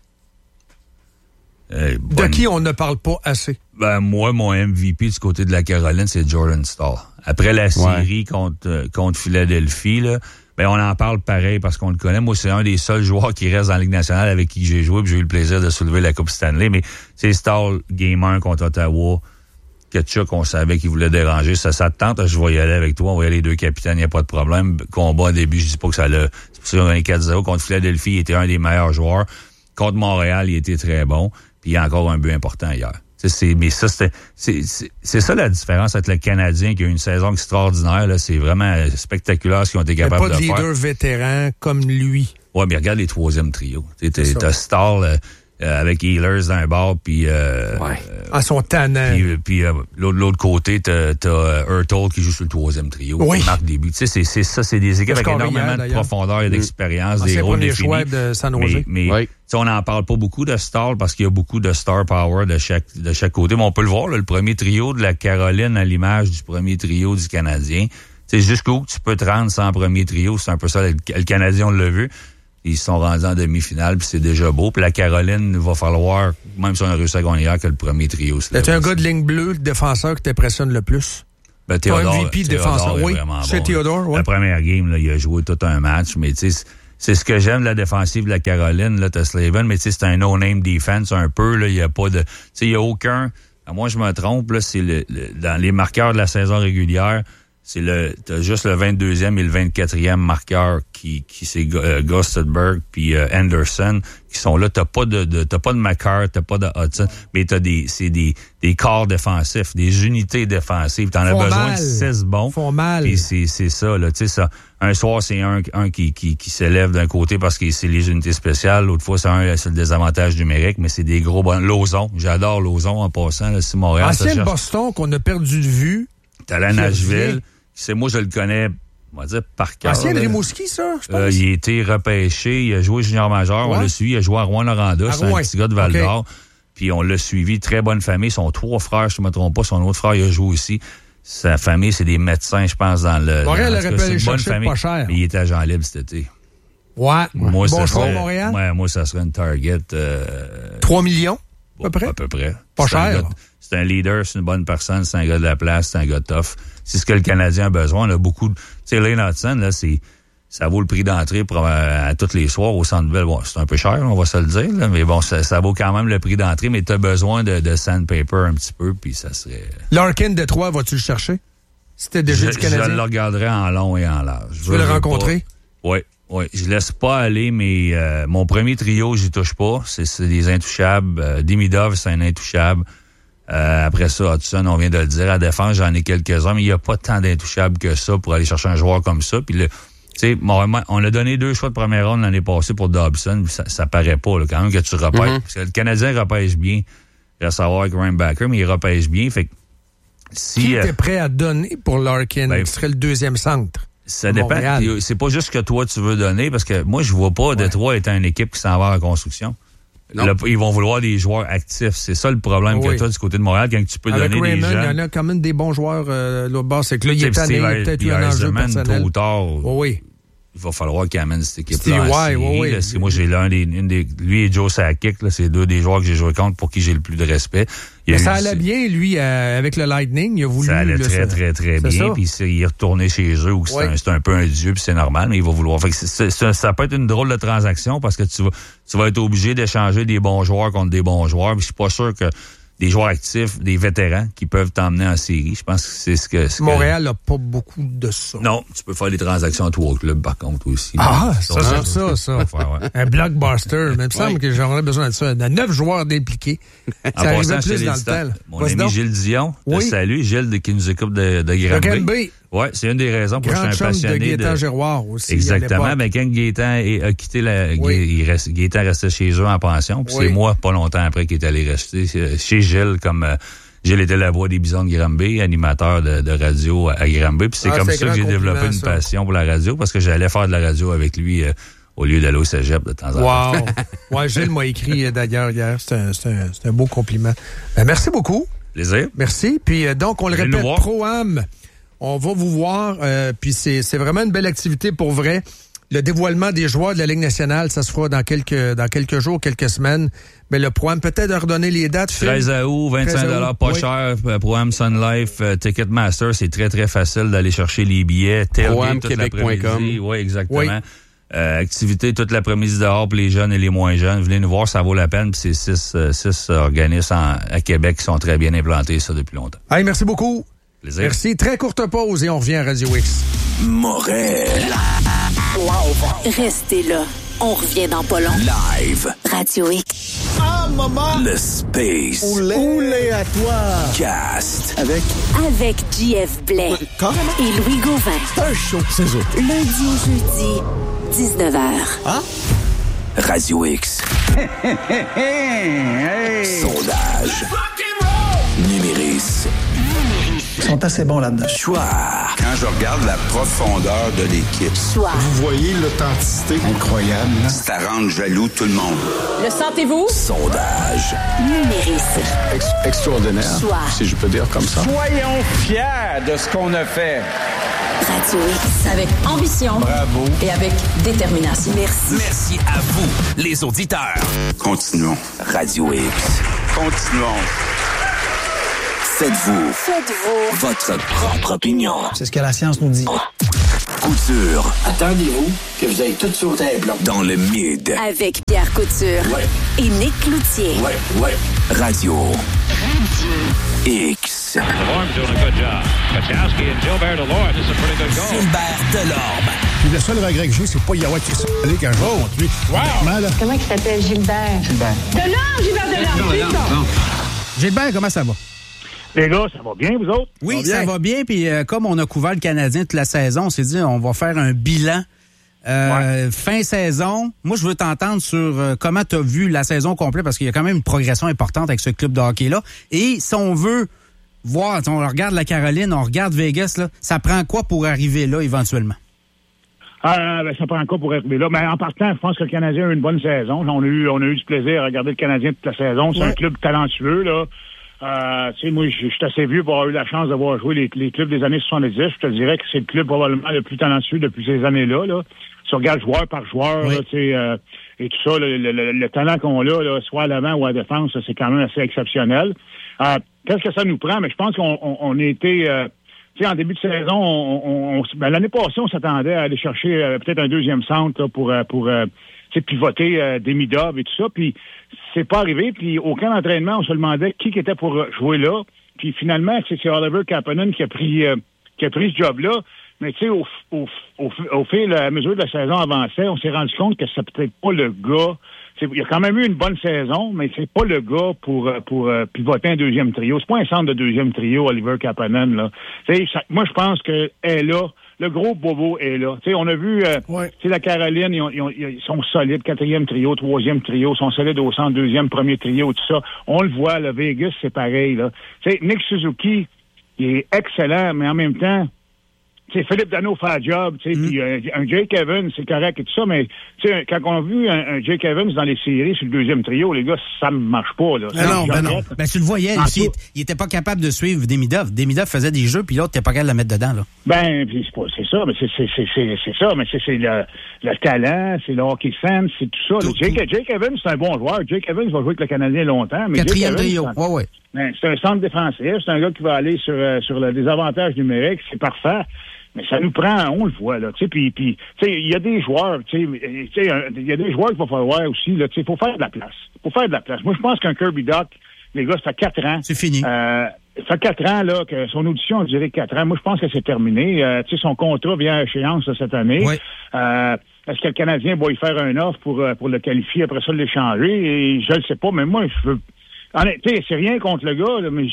Euh, bonne... De qui on ne parle pas assez? Ben, moi, mon M V P du côté de la Caroline, c'est Jordan Staal. Après la série ouais. contre, contre Philadelphie, là, ben, on en parle pareil parce qu'on le connaît. Moi, c'est un des seuls joueurs qui reste dans la Ligue nationale avec qui j'ai joué, puis j'ai eu le plaisir de soulever la Coupe Stanley. Mais c'est Staal, Game un contre Ottawa, Ketchuk, on savait qu'il voulait déranger. Ça, ça te tente, je vais y aller avec toi. On va y aller les deux capitaines, il n'y a pas de problème. Combat au début, je dis pas que ça l'a... C'est pour ça qu'on a eu quatre zéro. Contre Philadelphie, il était un des meilleurs joueurs. Contre Montréal, il était très bon. Puis il y a encore un but important hier. C'est, c'est, mais ça, c'était, c'est, c'est, c'est ça la différence avec le Canadien qui a eu une saison extraordinaire. Là, c'est vraiment spectaculaire ce qu'ils ont été capables de faire. Il n'y a pas de leader vétéran comme lui. Ouais, mais regarde les troisièmes trios. T'as, t'as Staal euh, avec Ehlers d'un bord, puis... Euh, ouais. Ah, son tannant. Puis, puis euh, l'autre, l'autre côté, t'as, t'as euh, Hurtle qui joue sur le troisième trio. Oui. Qui marque des buts. Tu sais, c'est, c'est ça, c'est des équipes avec énormément de profondeur et d'expérience, mmh. des ah, rôles définis. C'est pas les choix de San Jose. Mais, mais oui. on n'en parle pas beaucoup de Staal parce qu'il y a beaucoup de star power de chaque, de chaque côté. Mais on peut le voir, là, le premier trio de la Caroline à l'image du premier trio du Canadien. C'est jusqu'où tu peux te rendre sans premier trio. C'est un peu ça. Le, le Canadien, on l'a vu. Ils se sont rendus en demi-finale, puis c'est déjà beau. Puis la Caroline, il va falloir, même si on a réussi à gagner hier, que le premier trio. C'est un gars de ligne bleue, le défenseur qui t'impressionne le plus? Le Théodore, M V P Théodore défenseur, est oui. vraiment Chez bon. Théodore, oui. La première game, là, il a joué tout un match, mais tu sais, c'est ce que j'aime de la défensive de la Caroline, là, t'as Slavin, mais tu sais, c'est un no-name defense un peu, là, il y a pas de, tu sais, il y a aucun, moi je me trompe, là, c'est le, le, dans les marqueurs de la saison régulière, c'est le, t'as juste le vingt-deuxième et le vingt-quatrième marqueur qui, qui c'est euh, Gostedberg puis euh, Anderson qui sont là. T'as pas de, de t'as pas de McCarr, t'as pas de Hudson, mais t'as des, c'est des, des corps défensifs, des unités défensives. T'en as besoin mal. de six bons. Font mal. Et c'est, c'est ça, là, tu sais, ça. Un soir, c'est un, un qui, qui, qui s'élève d'un côté parce que c'est les unités spéciales. L'autre fois, c'est un, c'est le désavantage numérique, mais c'est des gros bons. Lozon. J'adore Lozon en passant, là, si Montréal. Ancien Boston qu'on a perdu de vue. T'as la Nashville. C'est moi, je le connais, on va dire, par cœur. Ancien de Rimouski, ça, je pense. Euh, il a été repêché, il a joué junior majeur, ouais. On l'a suivi, il a joué à Rouen-Noranda, c'est un petit gars de Val-d'Or. Okay. Puis on l'a suivi, très bonne famille, son trois frères, je ne me trompe pas, son autre frère, il a joué aussi. Sa famille, c'est des médecins, je pense, dans le... Montréal aurait pu aller une bonne chercher famille, pas cher. mais il était agent libre cet été. Ouais. Moi, bon ça choix, serait, Montréal? Ouais, moi, ça serait une target... Euh, trois millions, à peu près? À peu près. Pas c'est cher. Un c'est un leader, c'est une bonne personne, c'est un gars de la place, c'est un gars tough. C'est ce que le Canadien a besoin. On a beaucoup de... Tu sais, Lane Hudson, là, c'est... Ça vaut le prix d'entrée pour à, à tous les soirs au Centre Bell. Bon, c'est un peu cher, on va se le dire, là, mais bon, ça, ça vaut quand même le prix d'entrée, mais tu as besoin de, de sandpaper un petit peu, puis ça serait... Larkin de Troyes, vas-tu le chercher? C'était déjà je, du Canadien. Je le regarderai en long et en large. Tu veux le rencontrer? Oui, oui. Je laisse pas aller, mais euh, mon premier trio, j'y touche pas. C'est, c'est des intouchables. Euh, Demidov, c'est un intouchable. Euh, après ça, Hudson, on vient de le dire, à défense, j'en ai quelques-uns, mais il n'y a pas tant d'intouchables que ça pour aller chercher un joueur comme ça. Puis, tu sais, on a donné deux choix de première ronde l'année passée pour Dobson, ça, ça paraît pas, là, quand même, que tu repêches. Mm-hmm. Parce que le Canadien repêche bien. Il reste à voir avec Ryan Backer, mais il repêche bien. Fait que, si, Qui était euh, prêt à donner pour Larkin, ben, qui serait le deuxième centre? Ça dépend. Montréal. C'est pas juste ce que toi, tu veux donner, parce que moi, je vois pas ouais. Détroit étant une équipe qui s'en va en construction. Là, ils vont vouloir des joueurs actifs. C'est ça le problème oui. que tu as du côté de Montréal, quand tu peux Avec donner Raymond, des jeunes. Il y en a quand même des bons joueurs euh, là bas. C'est que là, il est tanné, il y a peut-être eu un enjeu personnel. Tôt ou tard, oh, oui. il va falloir qu'il amène cette équipe-là. Ouais, ouais, ouais. Là, moi, j'ai l'un des, une des, lui et Joe Sakic, là, c'est deux des joueurs que j'ai joué contre pour qui j'ai le plus de respect. Mais ça allait bien, lui, euh, avec le Lightning. Il a voulu. Ça allait là, très, ça, très, très bien. Puis il est retourné chez eux où ouais. c'est, un, c'est un peu un dieu, puis c'est normal, mais il va vouloir. Fait que c'est, c'est, ça peut être une drôle de transaction parce que tu vas, tu vas être obligé d'échanger des bons joueurs contre des bons joueurs. Puis je suis pas sûr que des joueurs actifs, des vétérans qui peuvent t'emmener en série. Je pense que c'est ce que... Ce Montréal n'a que... pas beaucoup de ça. Non, tu peux faire des transactions à toi au club, par contre, aussi. Ah, ça, c'est ça, ça. Faire, ouais. Un blockbuster. Mais il me semble ouais. que j'aurais besoin de ça. Il y a neuf joueurs d'impliqués. Ça arrivait plus dans le temps. Mon Vas-y ami donc. Gilles Dion, oui. salut. Gilles de, qui nous écoute de, de Granby. Oui, c'est une des raisons pour que je suis un passionné de... Gaétan Giroir aussi. Exactement, mais quand Gaétan a quitté la... Oui. Il reste, Gaétan restait chez eux en pension, puis oui. c'est moi, pas longtemps après, qui est allé rester chez Gilles, comme... Gilles était la voix des Bisons de Granby, animateur de, de radio à Granby, puis c'est ah, comme c'est ça que j'ai développé une ça. passion pour la radio, parce que j'allais faire de la radio avec lui euh, au lieu d'aller au cégep de temps en temps. Wow! Ouais, Gilles m'a écrit d'ailleurs hier, c'est un, c'est un, c'est un beau compliment. Ben, merci beaucoup. Plaisir. Merci, puis euh, donc, on le répète, Pro-Am... On va vous voir, euh, puis c'est, c'est vraiment une belle activité pour vrai. Le dévoilement des joueurs de la Ligue nationale, ça se fera dans quelques dans quelques jours, quelques semaines. Mais le Pro-Am, peut-être de redonner les dates. treize août, vingt-cinq dollars pas oui. cher. Pro-Am Sun Life, euh, Ticketmaster, c'est très, très facile d'aller chercher les billets. pro am québec point com. Oui, exactement. Oui. Euh, activité toute l'après-midi dehors pour les jeunes et les moins jeunes. Venez nous voir, ça vaut la peine. Puis c'est six, euh, six organismes en, à Québec qui sont très bien implantés, ça, depuis longtemps. Hey, merci beaucoup. Plaisir. Merci. Très courte pause et on revient à Radio X. Moret. Live. Restez là. On revient dans pas long. Live. Radio X. Ah, maman. Le Space. Oulé. Oulé à toi. Cast. Avec. Avec J F Blais. Quand? Et Louis Gauvin. C'est un show, c'est ça. Lundi au jeudi, dix-neuf heures. Hein? Radio X. hey. Sondage. Numéris. Ils sont assez bons là-dedans. Choix. Quand je regarde la profondeur de l'équipe. Choix. Vous voyez l'authenticité incroyable. Là? Ça rend jaloux tout le monde. Le sentez-vous? Sondage. Numéris. Ex- extraordinaire. Choix. Si je peux dire comme ça. Soyons fiers de ce qu'on a fait. Radio X. Avec ambition. Bravo. Et avec détermination. Merci. Merci à vous, les auditeurs. Continuons. Radio X. Continuons. Faites-vous. Faites-vous. Votre propre opinion. C'est ce que la science nous dit. Couture. Attendez-vous que vous ayez tout sauté un blanc. Dans le mid. Avec Pierre Couture. Ouais. Et Nick Cloutier. Ouais, ouais. Radio. X. Gilbert Delorme. Puis le seul regret que j'ai, c'est pas y avoir qui s'allait quand je vais continuer. Wow! Comment il s'appelle, Gilbert? Gilbert. Delorme, Gilbert Delorme, c'est ça. Gilbert, comment ça va? Les gars, ça va bien, vous autres? Oui, ça va ça bien. va bien. Puis euh, comme on a couvert le Canadien toute la saison, on s'est dit on va faire un bilan euh, ouais. fin saison. Moi, je veux t'entendre sur euh, comment tu as vu la saison complète parce qu'il y a quand même une progression importante avec ce club de hockey-là. Et si on veut voir, on regarde la Caroline, on regarde Vegas, là, ça prend quoi pour arriver là éventuellement? Ah, ben, ça prend quoi pour arriver là? Ben, en partant, je pense que le Canadien a eu une bonne saison. On a eu, on a eu du plaisir à regarder le Canadien toute la saison. C'est ouais. un club talentueux, là. Euh, tu sais, moi, je suis assez vieux pour avoir eu la chance d'avoir joué les, les clubs des années soixante-dix. Je te dirais que c'est le club probablement le plus talentueux depuis ces années-là, là. Si on regarde joueur par joueur, oui. là, tu sais, euh, et tout ça, le, le, le, le talent qu'on a, là, soit à l'avant ou à la défense, c'est quand même assez exceptionnel. Euh, qu'est-ce que ça nous prend? Mais je pense qu'on on, on a été, euh, tu sais, en début de saison, on, on, on ben, l'année passée, on s'attendait à aller chercher euh, peut-être un deuxième centre là, pour, euh, pour euh, pivoter euh, Demidov et tout ça. Puis c'est pas arrivé. Puis au camp d'entraînement, on se demandait qui était pour jouer là. Puis finalement, c'est, c'est Oliver Kapanen qui a pris euh, qui a pris ce job-là. Mais tu sais, au, au, au, au fil, à mesure que la saison avançait, on s'est rendu compte que c'est peut-être pas le gars. C'est, il a quand même eu une bonne saison, mais c'est pas le gars pour pour euh, pivoter un deuxième trio. C'est pas un centre de deuxième trio, Oliver Kapanen, là. Tu sais, moi, je pense que est là. Le gros bobo est là. Tu sais, on a vu, euh, ouais. tu sais, la Caroline, ils, ont, ils, ont, ils sont solides, quatrième trio, troisième trio, sont solides au centre, deuxième, premier trio, tout ça. On le voit, le Vegas, c'est pareil, là. Tu sais, Nick Suzuki, il est excellent, mais en même temps, tu sais, Philippe Danault fait le job, tu sais, mm. puis euh, un Jake Evans, c'est correct et tout ça, mais tu sais, quand on a vu un, un Jake Evans dans les séries sur le deuxième trio, les gars, ça ne marche pas, là. Ben non, ben non. Ben tu le voyais, il, il était pas capable de suivre Demidov. Demidov faisait des jeux, puis l'autre, t'es pas capable de le mettre dedans, là. Ben, c'est, pas, c'est ça, mais c'est, c'est, c'est, c'est, c'est ça, mais c'est, c'est le, le talent, c'est le hockey sense, c'est tout ça. Tout, Jake, tout. Jake Evans, c'est un bon joueur. Jake Evans va jouer avec le Canadien longtemps, mais quatrième Jake trio, Evans, ouais, ouais. Ben, c'est un centre défensif, c'est un gars qui va aller sur, euh, sur le désavantage numérique, c'est parfait. Mais ça nous prend, on le voit, là, tu sais, puis, puis, tu sais, il y a des joueurs, tu sais, il y a des joueurs qu'il va falloir aussi, là, tu sais, il faut faire de la place. Il faut faire de la place. Moi, je pense qu'un Kirby Dach, les gars, ça fait quatre ans. C'est fini. Euh, ça fait quatre ans, là, que son audition a duré quatre ans. Moi, je pense que c'est terminé. Euh, tu sais, son contrat vient à échéance là, cette année. Oui. Euh, est-ce que le Canadien va y faire un offre pour, pour le qualifier, après ça, l'échanger? Et je le sais pas, mais moi, je veux... Tu sais, c'est rien contre le gars, là, mais,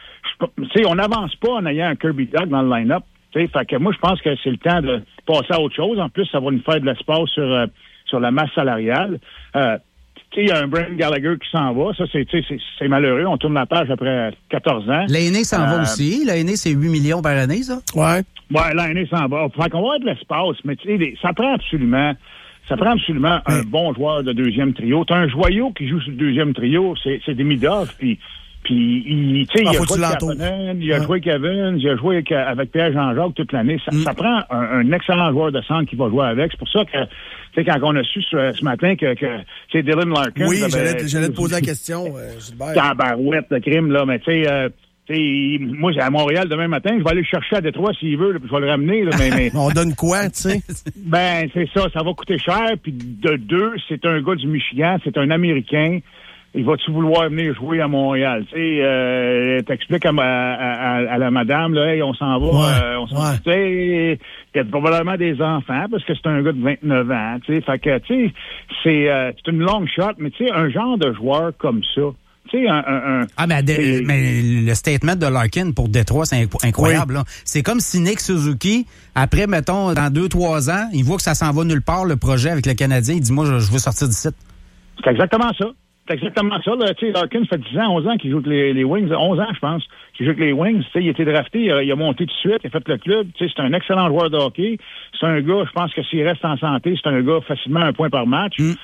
tu sais, on n'avance pas en ayant un Kirby Dach dans le line-up. Fait que moi, je pense que c'est le temps de passer à autre chose. En plus, ça va nous faire de l'espace sur, euh, sur la masse salariale. Euh, tu sais, il y a un Brendan Gallagher qui s'en va. Ça, c'est, c'est, c'est malheureux. On tourne la page après quatorze ans. L'aîné s'en euh, va aussi. L'aîné, c'est huit millions par année, ça? Ouais. Ouais, l'aîné s'en va. Fait qu'on va avoir de l'espace. Mais tu sais, ça prend absolument... Ça prend absolument un oui. bon joueur de deuxième trio. T'as un joyau qui joue sur le deuxième trio. C'est, c'est Demidov, puis... Puis, il, tu sais, ah, il a joué avec Kapanen, il a ouais. joué avec Evans, il a joué avec, avec Pierre Jean-Jacques toute l'année. Ça, mm. ça prend un, un excellent joueur de centre qui va jouer avec. C'est pour ça que, tu sais, quand on a su ce, ce matin que, que c'est Dylan Larkin. Oui, j'allais, ben, j'allais te poser la question, euh, Gilbert. Tabarouette de crime, là, mais tu sais, euh, t'sais, moi, à Montréal demain matin, je vais aller le chercher à Détroit s'il veut, là, puis je vais le ramener. Là, mais, mais... On donne quoi, tu sais? Ben, c'est ça, ça va coûter cher. Puis de deux, c'est un gars du Michigan, c'est un Américain. Il va-tu vouloir venir jouer à Montréal? Tu sais, euh, t'expliques à, à, à, à la madame, là, hey, on s'en va, ouais, euh, on s'en va. Tu sais, il y a probablement des enfants, parce que c'est un gars de vingt-neuf ans, tu sais. Fait que, tu sais, c'est, euh, c'est une longue shot, mais tu sais, un genre de joueur comme ça, tu sais, un, un, un... Ah, mais, de, mais le statement de Larkin pour Détroit, c'est incroyable, oui. là. C'est comme si Nick Suzuki, après, mettons, dans deux, trois ans, il voit que ça s'en va nulle part, le projet avec le Canadien, il dit, moi, je, je veux sortir d'ici. C'est exactement ça. C'est exactement ça. Là. Tu sais, Larkin, ça fait dix ans, onze ans qu'il joue avec les, les Wings. onze ans, je pense, qu'il joue avec les Wings. Tu sais, il a été drafté, il a, il a monté tout de suite, il a fait le club. Tu sais, c'est un excellent joueur de hockey. C'est un gars, je pense que s'il reste en santé, c'est un gars facilement un point par match. Mm.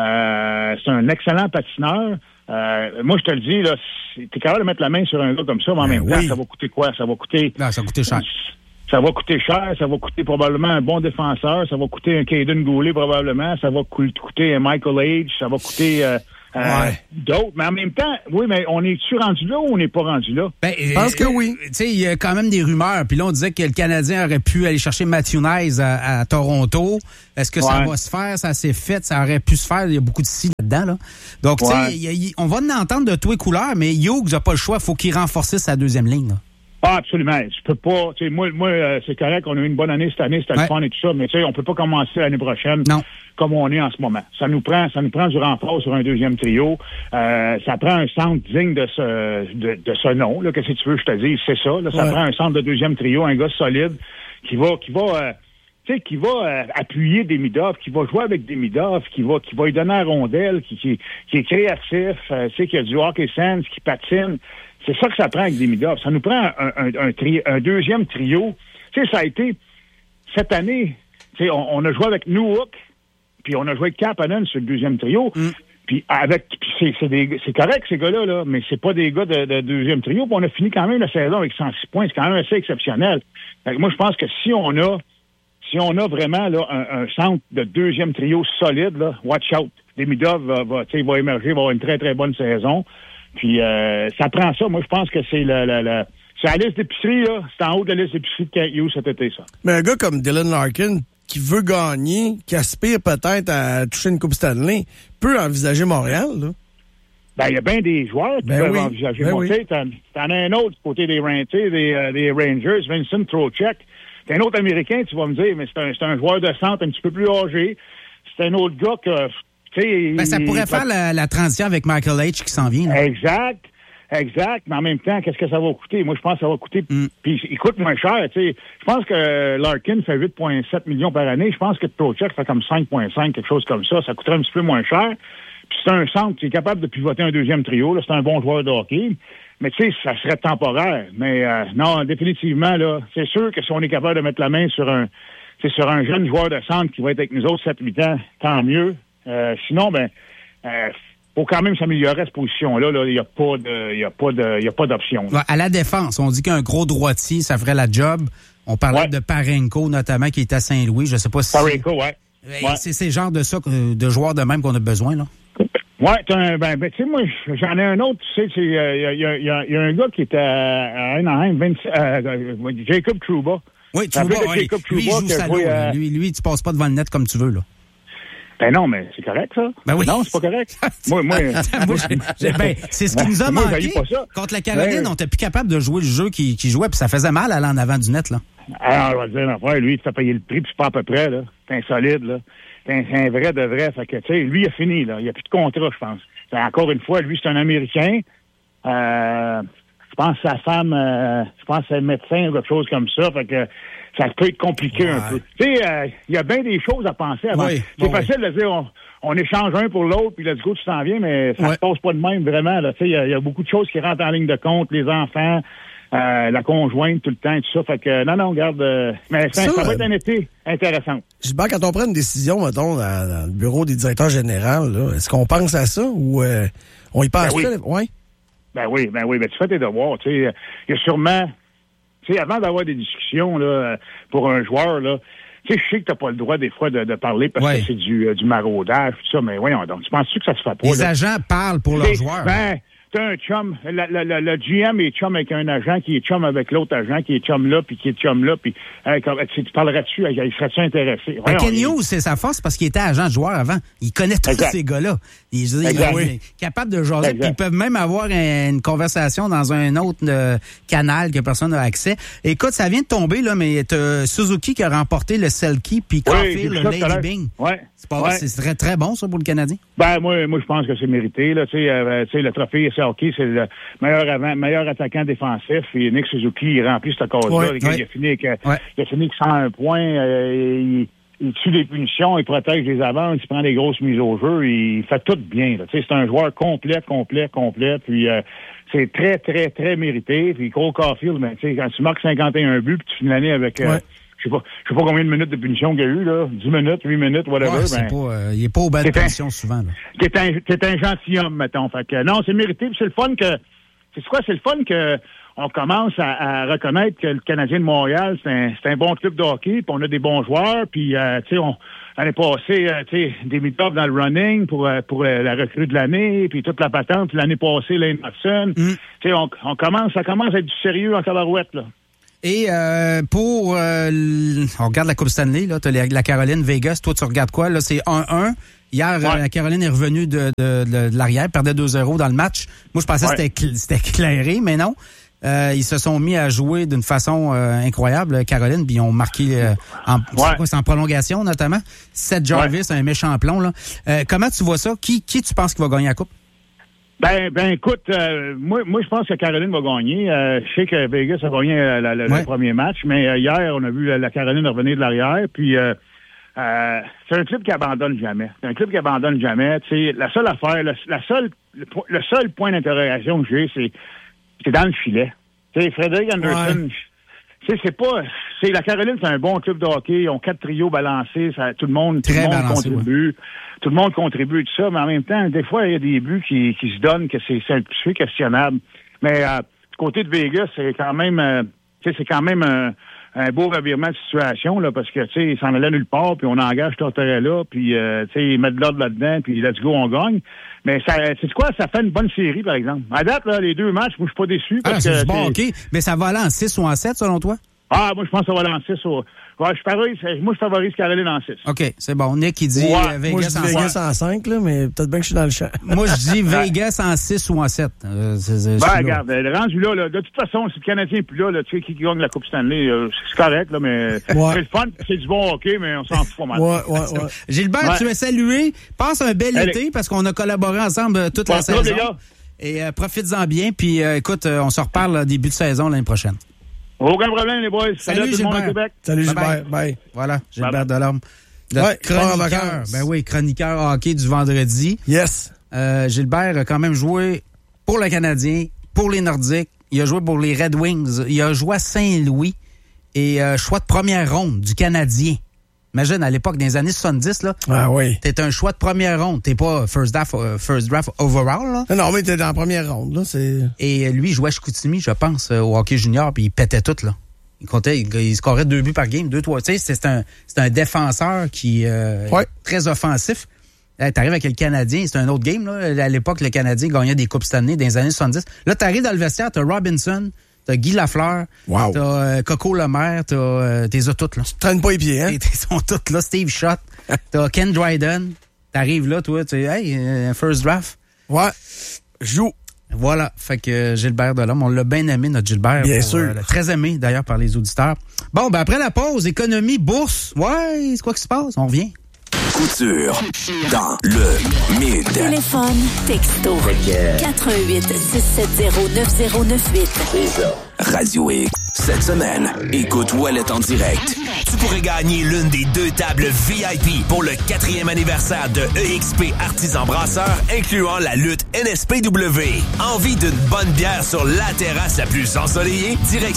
Euh, c'est un excellent patineur. Euh, moi, je te le dis, là, t'es capable de mettre la main sur un gars comme ça, mais en ben même oui. temps, ça va coûter quoi? Ça va coûter... Non, ça va coûter cher. Ça va coûter cher, ça va coûter probablement un bon défenseur, ça va coûter un Caden Goulet probablement, ça va coûter un Michael Age, ça va coûter... Euh, Euh, ouais. D'autres, mais en même temps, oui, mais on est-tu rendu là ou on n'est pas rendu là? Ben, Je pense que oui. Tu sais, il y a quand même des rumeurs. Puis là, on disait que le Canadien aurait pu aller chercher Matthew Nyes à, à Toronto. Est-ce que ouais. ça va se faire? Ça s'est fait? Ça aurait pu se faire? Il y a beaucoup de si là-dedans. Là. Donc, tu sais, ouais. on va en entendre de tous les couleurs, mais Hughes n'a pas le choix. Il faut qu'il renforce sa deuxième ligne. Là. Ah, absolument. Je peux pas. Tu sais, moi, moi euh, c'est correct. On a eu une bonne année cette année, c'était ouais. le fun et tout ça, mais tu sais, on peut pas commencer l'année prochaine non. comme on est en ce moment. Ça nous prend, ça nous prend du renfort sur un deuxième trio. Euh, ça prend un centre digne de ce, de, de ce nom. Là, qu'est-ce que tu veux que je te dise? C'est ça. Là, ça ouais. prend un centre de deuxième trio, un gars solide qui va, qui va, euh, tu sais, qui va euh, appuyer Demidov, qui va jouer avec Demidov, qui va, qui va lui donner la rondelle, qui, qui, qui est créatif, euh, tu sais, qui a du hockey sense, qui patine. C'est ça que ça prend avec Demidov. Ça nous prend un, un, un, tri, un deuxième trio. Tu sais, ça a été, cette année, tu sais, on, on a joué avec Newhook, puis on a joué avec Kapanen sur le deuxième trio. Mm. Puis avec, puis c'est, c'est, des, c'est correct, ces gars-là, là, mais c'est pas des gars de, de deuxième trio. Puis on a fini quand même la saison avec cent six points. C'est quand même assez exceptionnel. Fait que moi, je pense que si on a, si on a vraiment là, un, un centre de deuxième trio solide, là, watch out. Demidov va, va, tu sais, va émerger, va avoir une très, très bonne saison. Puis euh, ça prend ça. Moi, je pense que c'est la, la, la c'est la liste d'épicerie, là. C'est en haut de la liste d'épicerie de Kent Hughes cet été, ça. Mais un gars comme Dylan Larkin, qui veut gagner, qui aspire peut-être à toucher une Coupe Stanley, peut envisager Montréal, là. Ben, il y a bien des joueurs qui ben peuvent oui. envisager ben Montréal. Oui. T'en, t'en as un autre du côté des, des, euh, des Rangers, Vincent Trocheck. T'as un autre Américain, tu vas me dire, mais c'est un, c'est un joueur de centre un petit peu plus âgé. C'est un autre gars que... Ben, ça pourrait il, faire la, la transition avec Michael H qui s'en vient. Là. Exact. Exact. Mais en même temps, qu'est-ce que ça va coûter? Moi, je pense que ça va coûter... Mm. Puis il coûte moins cher. Tu sais. Je pense que Larkin fait huit virgule sept millions par année. Je pense que Trocheck fait comme cinq virgule cinq, quelque chose comme ça. Ça coûterait un petit peu moins cher. Puis c'est un centre qui est capable de pivoter un deuxième trio. Là. C'est un bon joueur de hockey. Mais tu sais, ça serait temporaire. Mais euh, non, définitivement, là, c'est sûr que si on est capable de mettre la main sur un, c'est sur un jeune joueur de centre qui va être avec nous autres sept huit ans, tant mieux. Euh, sinon, ben, euh, faut quand même s'améliorer à cette position-là. Il n'y a pas de, il a pas de, il y a pas d'option. Ouais, à la défense, on dit qu'un gros droitier, ça ferait la job. On parlait ouais. de Parenko, notamment, qui est à Saint-Louis. Je sais pas si. Parenko, ouais. ouais. C'est ces genres de ça, de joueurs de même qu'on a besoin, là. Ouais, un, ben, ben tu sais, moi, j'en ai un autre, tu sais, il y a, y, a, y, a, y a un gars qui est à Anaheim, euh, Jacob Trouba. Oui, Trouba, oui. Jacob Trouba, lui, il joue salaud, euh... lui, lui, tu passes pas devant le net comme tu veux, là. Ben non, mais c'est correct, ça. Ben oui. Non, c'est pas correct. moi, moi, moi j'ai, j'ai, ben, c'est ce qui nous a moi, manqué. Contre la Caroline, ben, on était plus capable de jouer le jeu qui, qui jouait, puis ça faisait mal aller en avant du net, là. Alors, on va dire, enfin, lui, il t'a payé le prix, puis c'est pas à peu près, là. C'est insolide, là. C'est un, c'est un vrai de vrai. Fait que, tu sais, lui, il a fini, là. Il n'y a plus de contrat, je pense. C'est, encore une fois, lui, c'est un Américain. Euh, je pense que sa femme, euh, je pense que c'est un médecin ou quelque chose comme ça. Fait que, ça peut être compliqué ouais. un peu. Tu sais, euh, il y a bien des choses à penser avant. Oui, c'est bon, facile oui. de dire, on, on échange un pour l'autre, puis let's go, tu t'en viens, mais ça ne ouais. se passe pas de même, vraiment. Tu sais, il y, y a beaucoup de choses qui rentrent en ligne de compte, les enfants, euh, la conjointe, tout le temps, et tout ça. Fait que, non, non, regarde, euh, mais ça, ça, ça va être un été intéressant. Gilbert, quand on prend une décision, mettons, dans, dans le bureau des directeurs généraux, là, est-ce qu'on pense à ça ou euh, on y pense ben oui. pas? Ouais? Ben oui, ben oui, ben tu fais tes devoirs, tu sais. Il y a sûrement... Tu sais, avant d'avoir des discussions là, pour un joueur, là, tu sais, je sais que t'as pas le droit des fois de, de parler parce ouais. que c'est du, euh, du maraudage, tout ça, mais voyons donc, tu penses-tu que ça se fait pas? Les là? agents parlent pour leurs joueurs. Ben, t'as un chum, la, la, la, le G M est chum avec un agent qui est chum avec l'autre agent qui est chum là, puis qui est chum là, puis euh, tu parlerais-tu, il serait-tu intéressé? Ben, Ken Hughes, c'est sa force parce qu'il était agent de joueur avant. Il connaît tous exact. Ces gars-là. Il, il, il est capable de jaser, puis ils peuvent même avoir un, une conversation dans un autre euh, canal que personne n'a accès. Écoute, ça vient de tomber, là, mais t'as Suzuki qui a remporté le Selkie, puis Caulfield, oui, le Lady Byng. Ouais. C'est, pas, ouais. c'est très, très bon, ça, pour le Canadien. Ben, moi, moi je pense que c'est mérité, là. Tu sais, euh, le trophée Selkie, c'est le meilleur avant, meilleur attaquant défensif. Et Nick Suzuki, il remplit cette cause-là. Ouais, ouais. Il a fini avec, ouais. il a fini avec cent un points. Euh, il, il tue des punitions, il protège les avances, il prend des grosses mises au jeu, il fait tout bien. Là. C'est un joueur complet, complet, complet. Puis euh, c'est très, très, très mérité. Puis Cole Caulfield, ben, quand tu marques cinquante et un buts, puis tu finis l'année avec... Euh, ouais. Je sais pas, je sais pas combien de minutes de punition qu'il y a eu, là. dix minutes, huit minutes, whatever. Ouais, ben, pas, euh, il est pas aux belles punitions souvent, là. T'es un, t'es un gentilhomme, mettons. Fait que, non, c'est mérité, puis c'est le fun que, c'est quoi, c'est le fun que, on commence à, à reconnaître que le Canadien de Montréal, c'est un, c'est un bon club de hockey, puis on a des bons joueurs, puis euh, tu sais, on l'année passée, euh, tu sais, des mid-off dans le running pour euh, pour euh, la recrue de l'année, puis toute la patente, puis l'année passée, Lane Hudson. Mm. Tu sais, on, on commence, ça commence à être du sérieux en tabarouette, là. Et euh, pour... Euh, on regarde la Coupe Stanley, là, t'as la, la Caroline Vegas. Toi, tu regardes quoi? Là, c'est un un. Hier, ouais. euh, la Caroline est revenue de, de, de, de l'arrière, perdait deux zéro dans le match. Moi, je pensais ouais. que c'était, c'était éclairé, mais non. Euh, ils se sont mis à jouer d'une façon euh, incroyable, Caroline, puis ils ont marqué euh, en, ouais. c'est quoi, c'est en prolongation, notamment. Seth Jarvis, ouais. un méchant plomb. Là. Euh, comment tu vois ça? Qui, qui tu penses qui va gagner la Coupe? Ben, ben, écoute, euh, moi, moi, je pense que Caroline va gagner. Euh, je sais que Vegas a gagné euh, la, la, ouais. le premier match, mais euh, hier, on a vu la, la Caroline revenir de l'arrière. Puis, euh, euh, c'est un club qui abandonne jamais. C'est un club qui abandonne jamais. Tu sais, la seule affaire, la, la seule, le, le seul point d'interrogation que j'ai, c'est, c'est dans le filet. Tu sais, Frédéric Anderson. Ouais. Tu sais, c'est pas, c'est la Caroline, c'est un bon club de hockey. Ils ont quatre trios balancés. Ça, tout le monde, tout le monde balancé, contribue. Ouais. Tout le monde contribue, tout ça, mais en même temps, des fois, il y a des buts qui, qui se donnent que c'est, c'est un petit peu questionnable. Mais euh, du côté de Vegas, c'est quand même, euh, tu sais, c'est quand même un, un beau revirement de situation, là, parce que, tu sais, ils s'en allaient nulle part, puis on engage Tortorella, puis, euh, tu sais, ils mettent de l'ordre là-dedans, puis let's go, on gagne. Mais ça, c'est quoi? Ça fait une bonne série, par exemple. À date, là, les deux matchs, moi, je suis pas déçu. Parce ah, c'est que, bon, OK. Mais ça va aller en six ou en sept, selon toi? Ah, moi, je pense que ça va aller en six. Ou... Ouais, je favorise, moi, je favorise Caroline en six. OK, c'est bon. Nick, il dit ouais, Vegas, moi, je dis en, Vegas en cinq, là, mais peut-être bien que je suis dans le champ. Moi, je dis Vegas en six ou en sept. Euh, c'est, c'est, ben, regarde, le rendu là, là, de toute façon, si le Canadien n'est plus là, là, tu sais, qui gagne la Coupe Stanley, euh, c'est correct, là, mais ouais. c'est le fun, c'est du bon hockey, mais on s'en fout pas mal. Ouais, ouais, ouais. Gilbert, ouais. tu es salué. Passe un bel Allez. été, parce qu'on a collaboré ensemble euh, toute bon, la saison. Les gars. Et euh, profites-en bien, puis euh, écoute, euh, on se reparle euh, début de saison l'année prochaine. Aucun problème, les boys. Salut, Salut Gilbert. tout le monde au Québec. Salut, bye Gilbert. Bye. Bye. Voilà, Gilbert Delorme. Ouais, chroniqueur. Ben oui, chroniqueur hockey du vendredi. Yes. Euh, Gilbert a quand même joué pour le Canadien, pour les Nordiques. Il a joué pour les Red Wings. Il a joué à Saint-Louis. Et euh, choix de première ronde du Canadien. Imagine, à l'époque, dans les années soixante-dix, là. Ah oui. T'es un choix de première ronde. T'es pas first draft, uh, first draft overall, là. Non, mais t'es dans la première ronde, là. C'est... Et lui, il jouait à Chicoutimi, je pense, au hockey junior, puis il pétait tout, là. Il comptait, il, il scorait deux buts par game, deux, trois. Tu sais, c'est un, c'est un défenseur qui, euh, ouais. très offensif. Là, t'arrives avec le Canadien, c'est un autre game, là. À l'époque, le Canadien gagnait des coupes cette année, dans les années soixante-dix. Là, t'arrives dans le vestiaire, t'as Robinson, t'as Guy Lafleur, wow. t'as euh, Coco Lemaire, t'as euh, t'es toutes, là. Tu traînes pas les pieds, hein? Ils sont toutes là. Steve Schott, t'as Ken Dryden. T'arrives là, toi, tu sais, hey, euh, first draft. Ouais, joue. Voilà, fait que Gilbert Delorme, on l'a bien aimé, notre Gilbert. Bien pour, sûr. Euh, très aimé, d'ailleurs, par les auditeurs. Bon, ben après la pause, économie, bourse. Ouais, c'est quoi qui se passe? On revient. Couture dans le Mid. Téléphone, texto, quatre un huit, six sept zéro, neuf zéro neuf huit. Radio X. Cette semaine, écoute Ouellet en direct. Tu pourrais gagner l'une des deux tables V I P pour le quatrième anniversaire de E X P Artisan Brasseur, incluant la lutte N S P W. Envie d'une bonne bière sur la terrasse la plus ensoleillée? Direct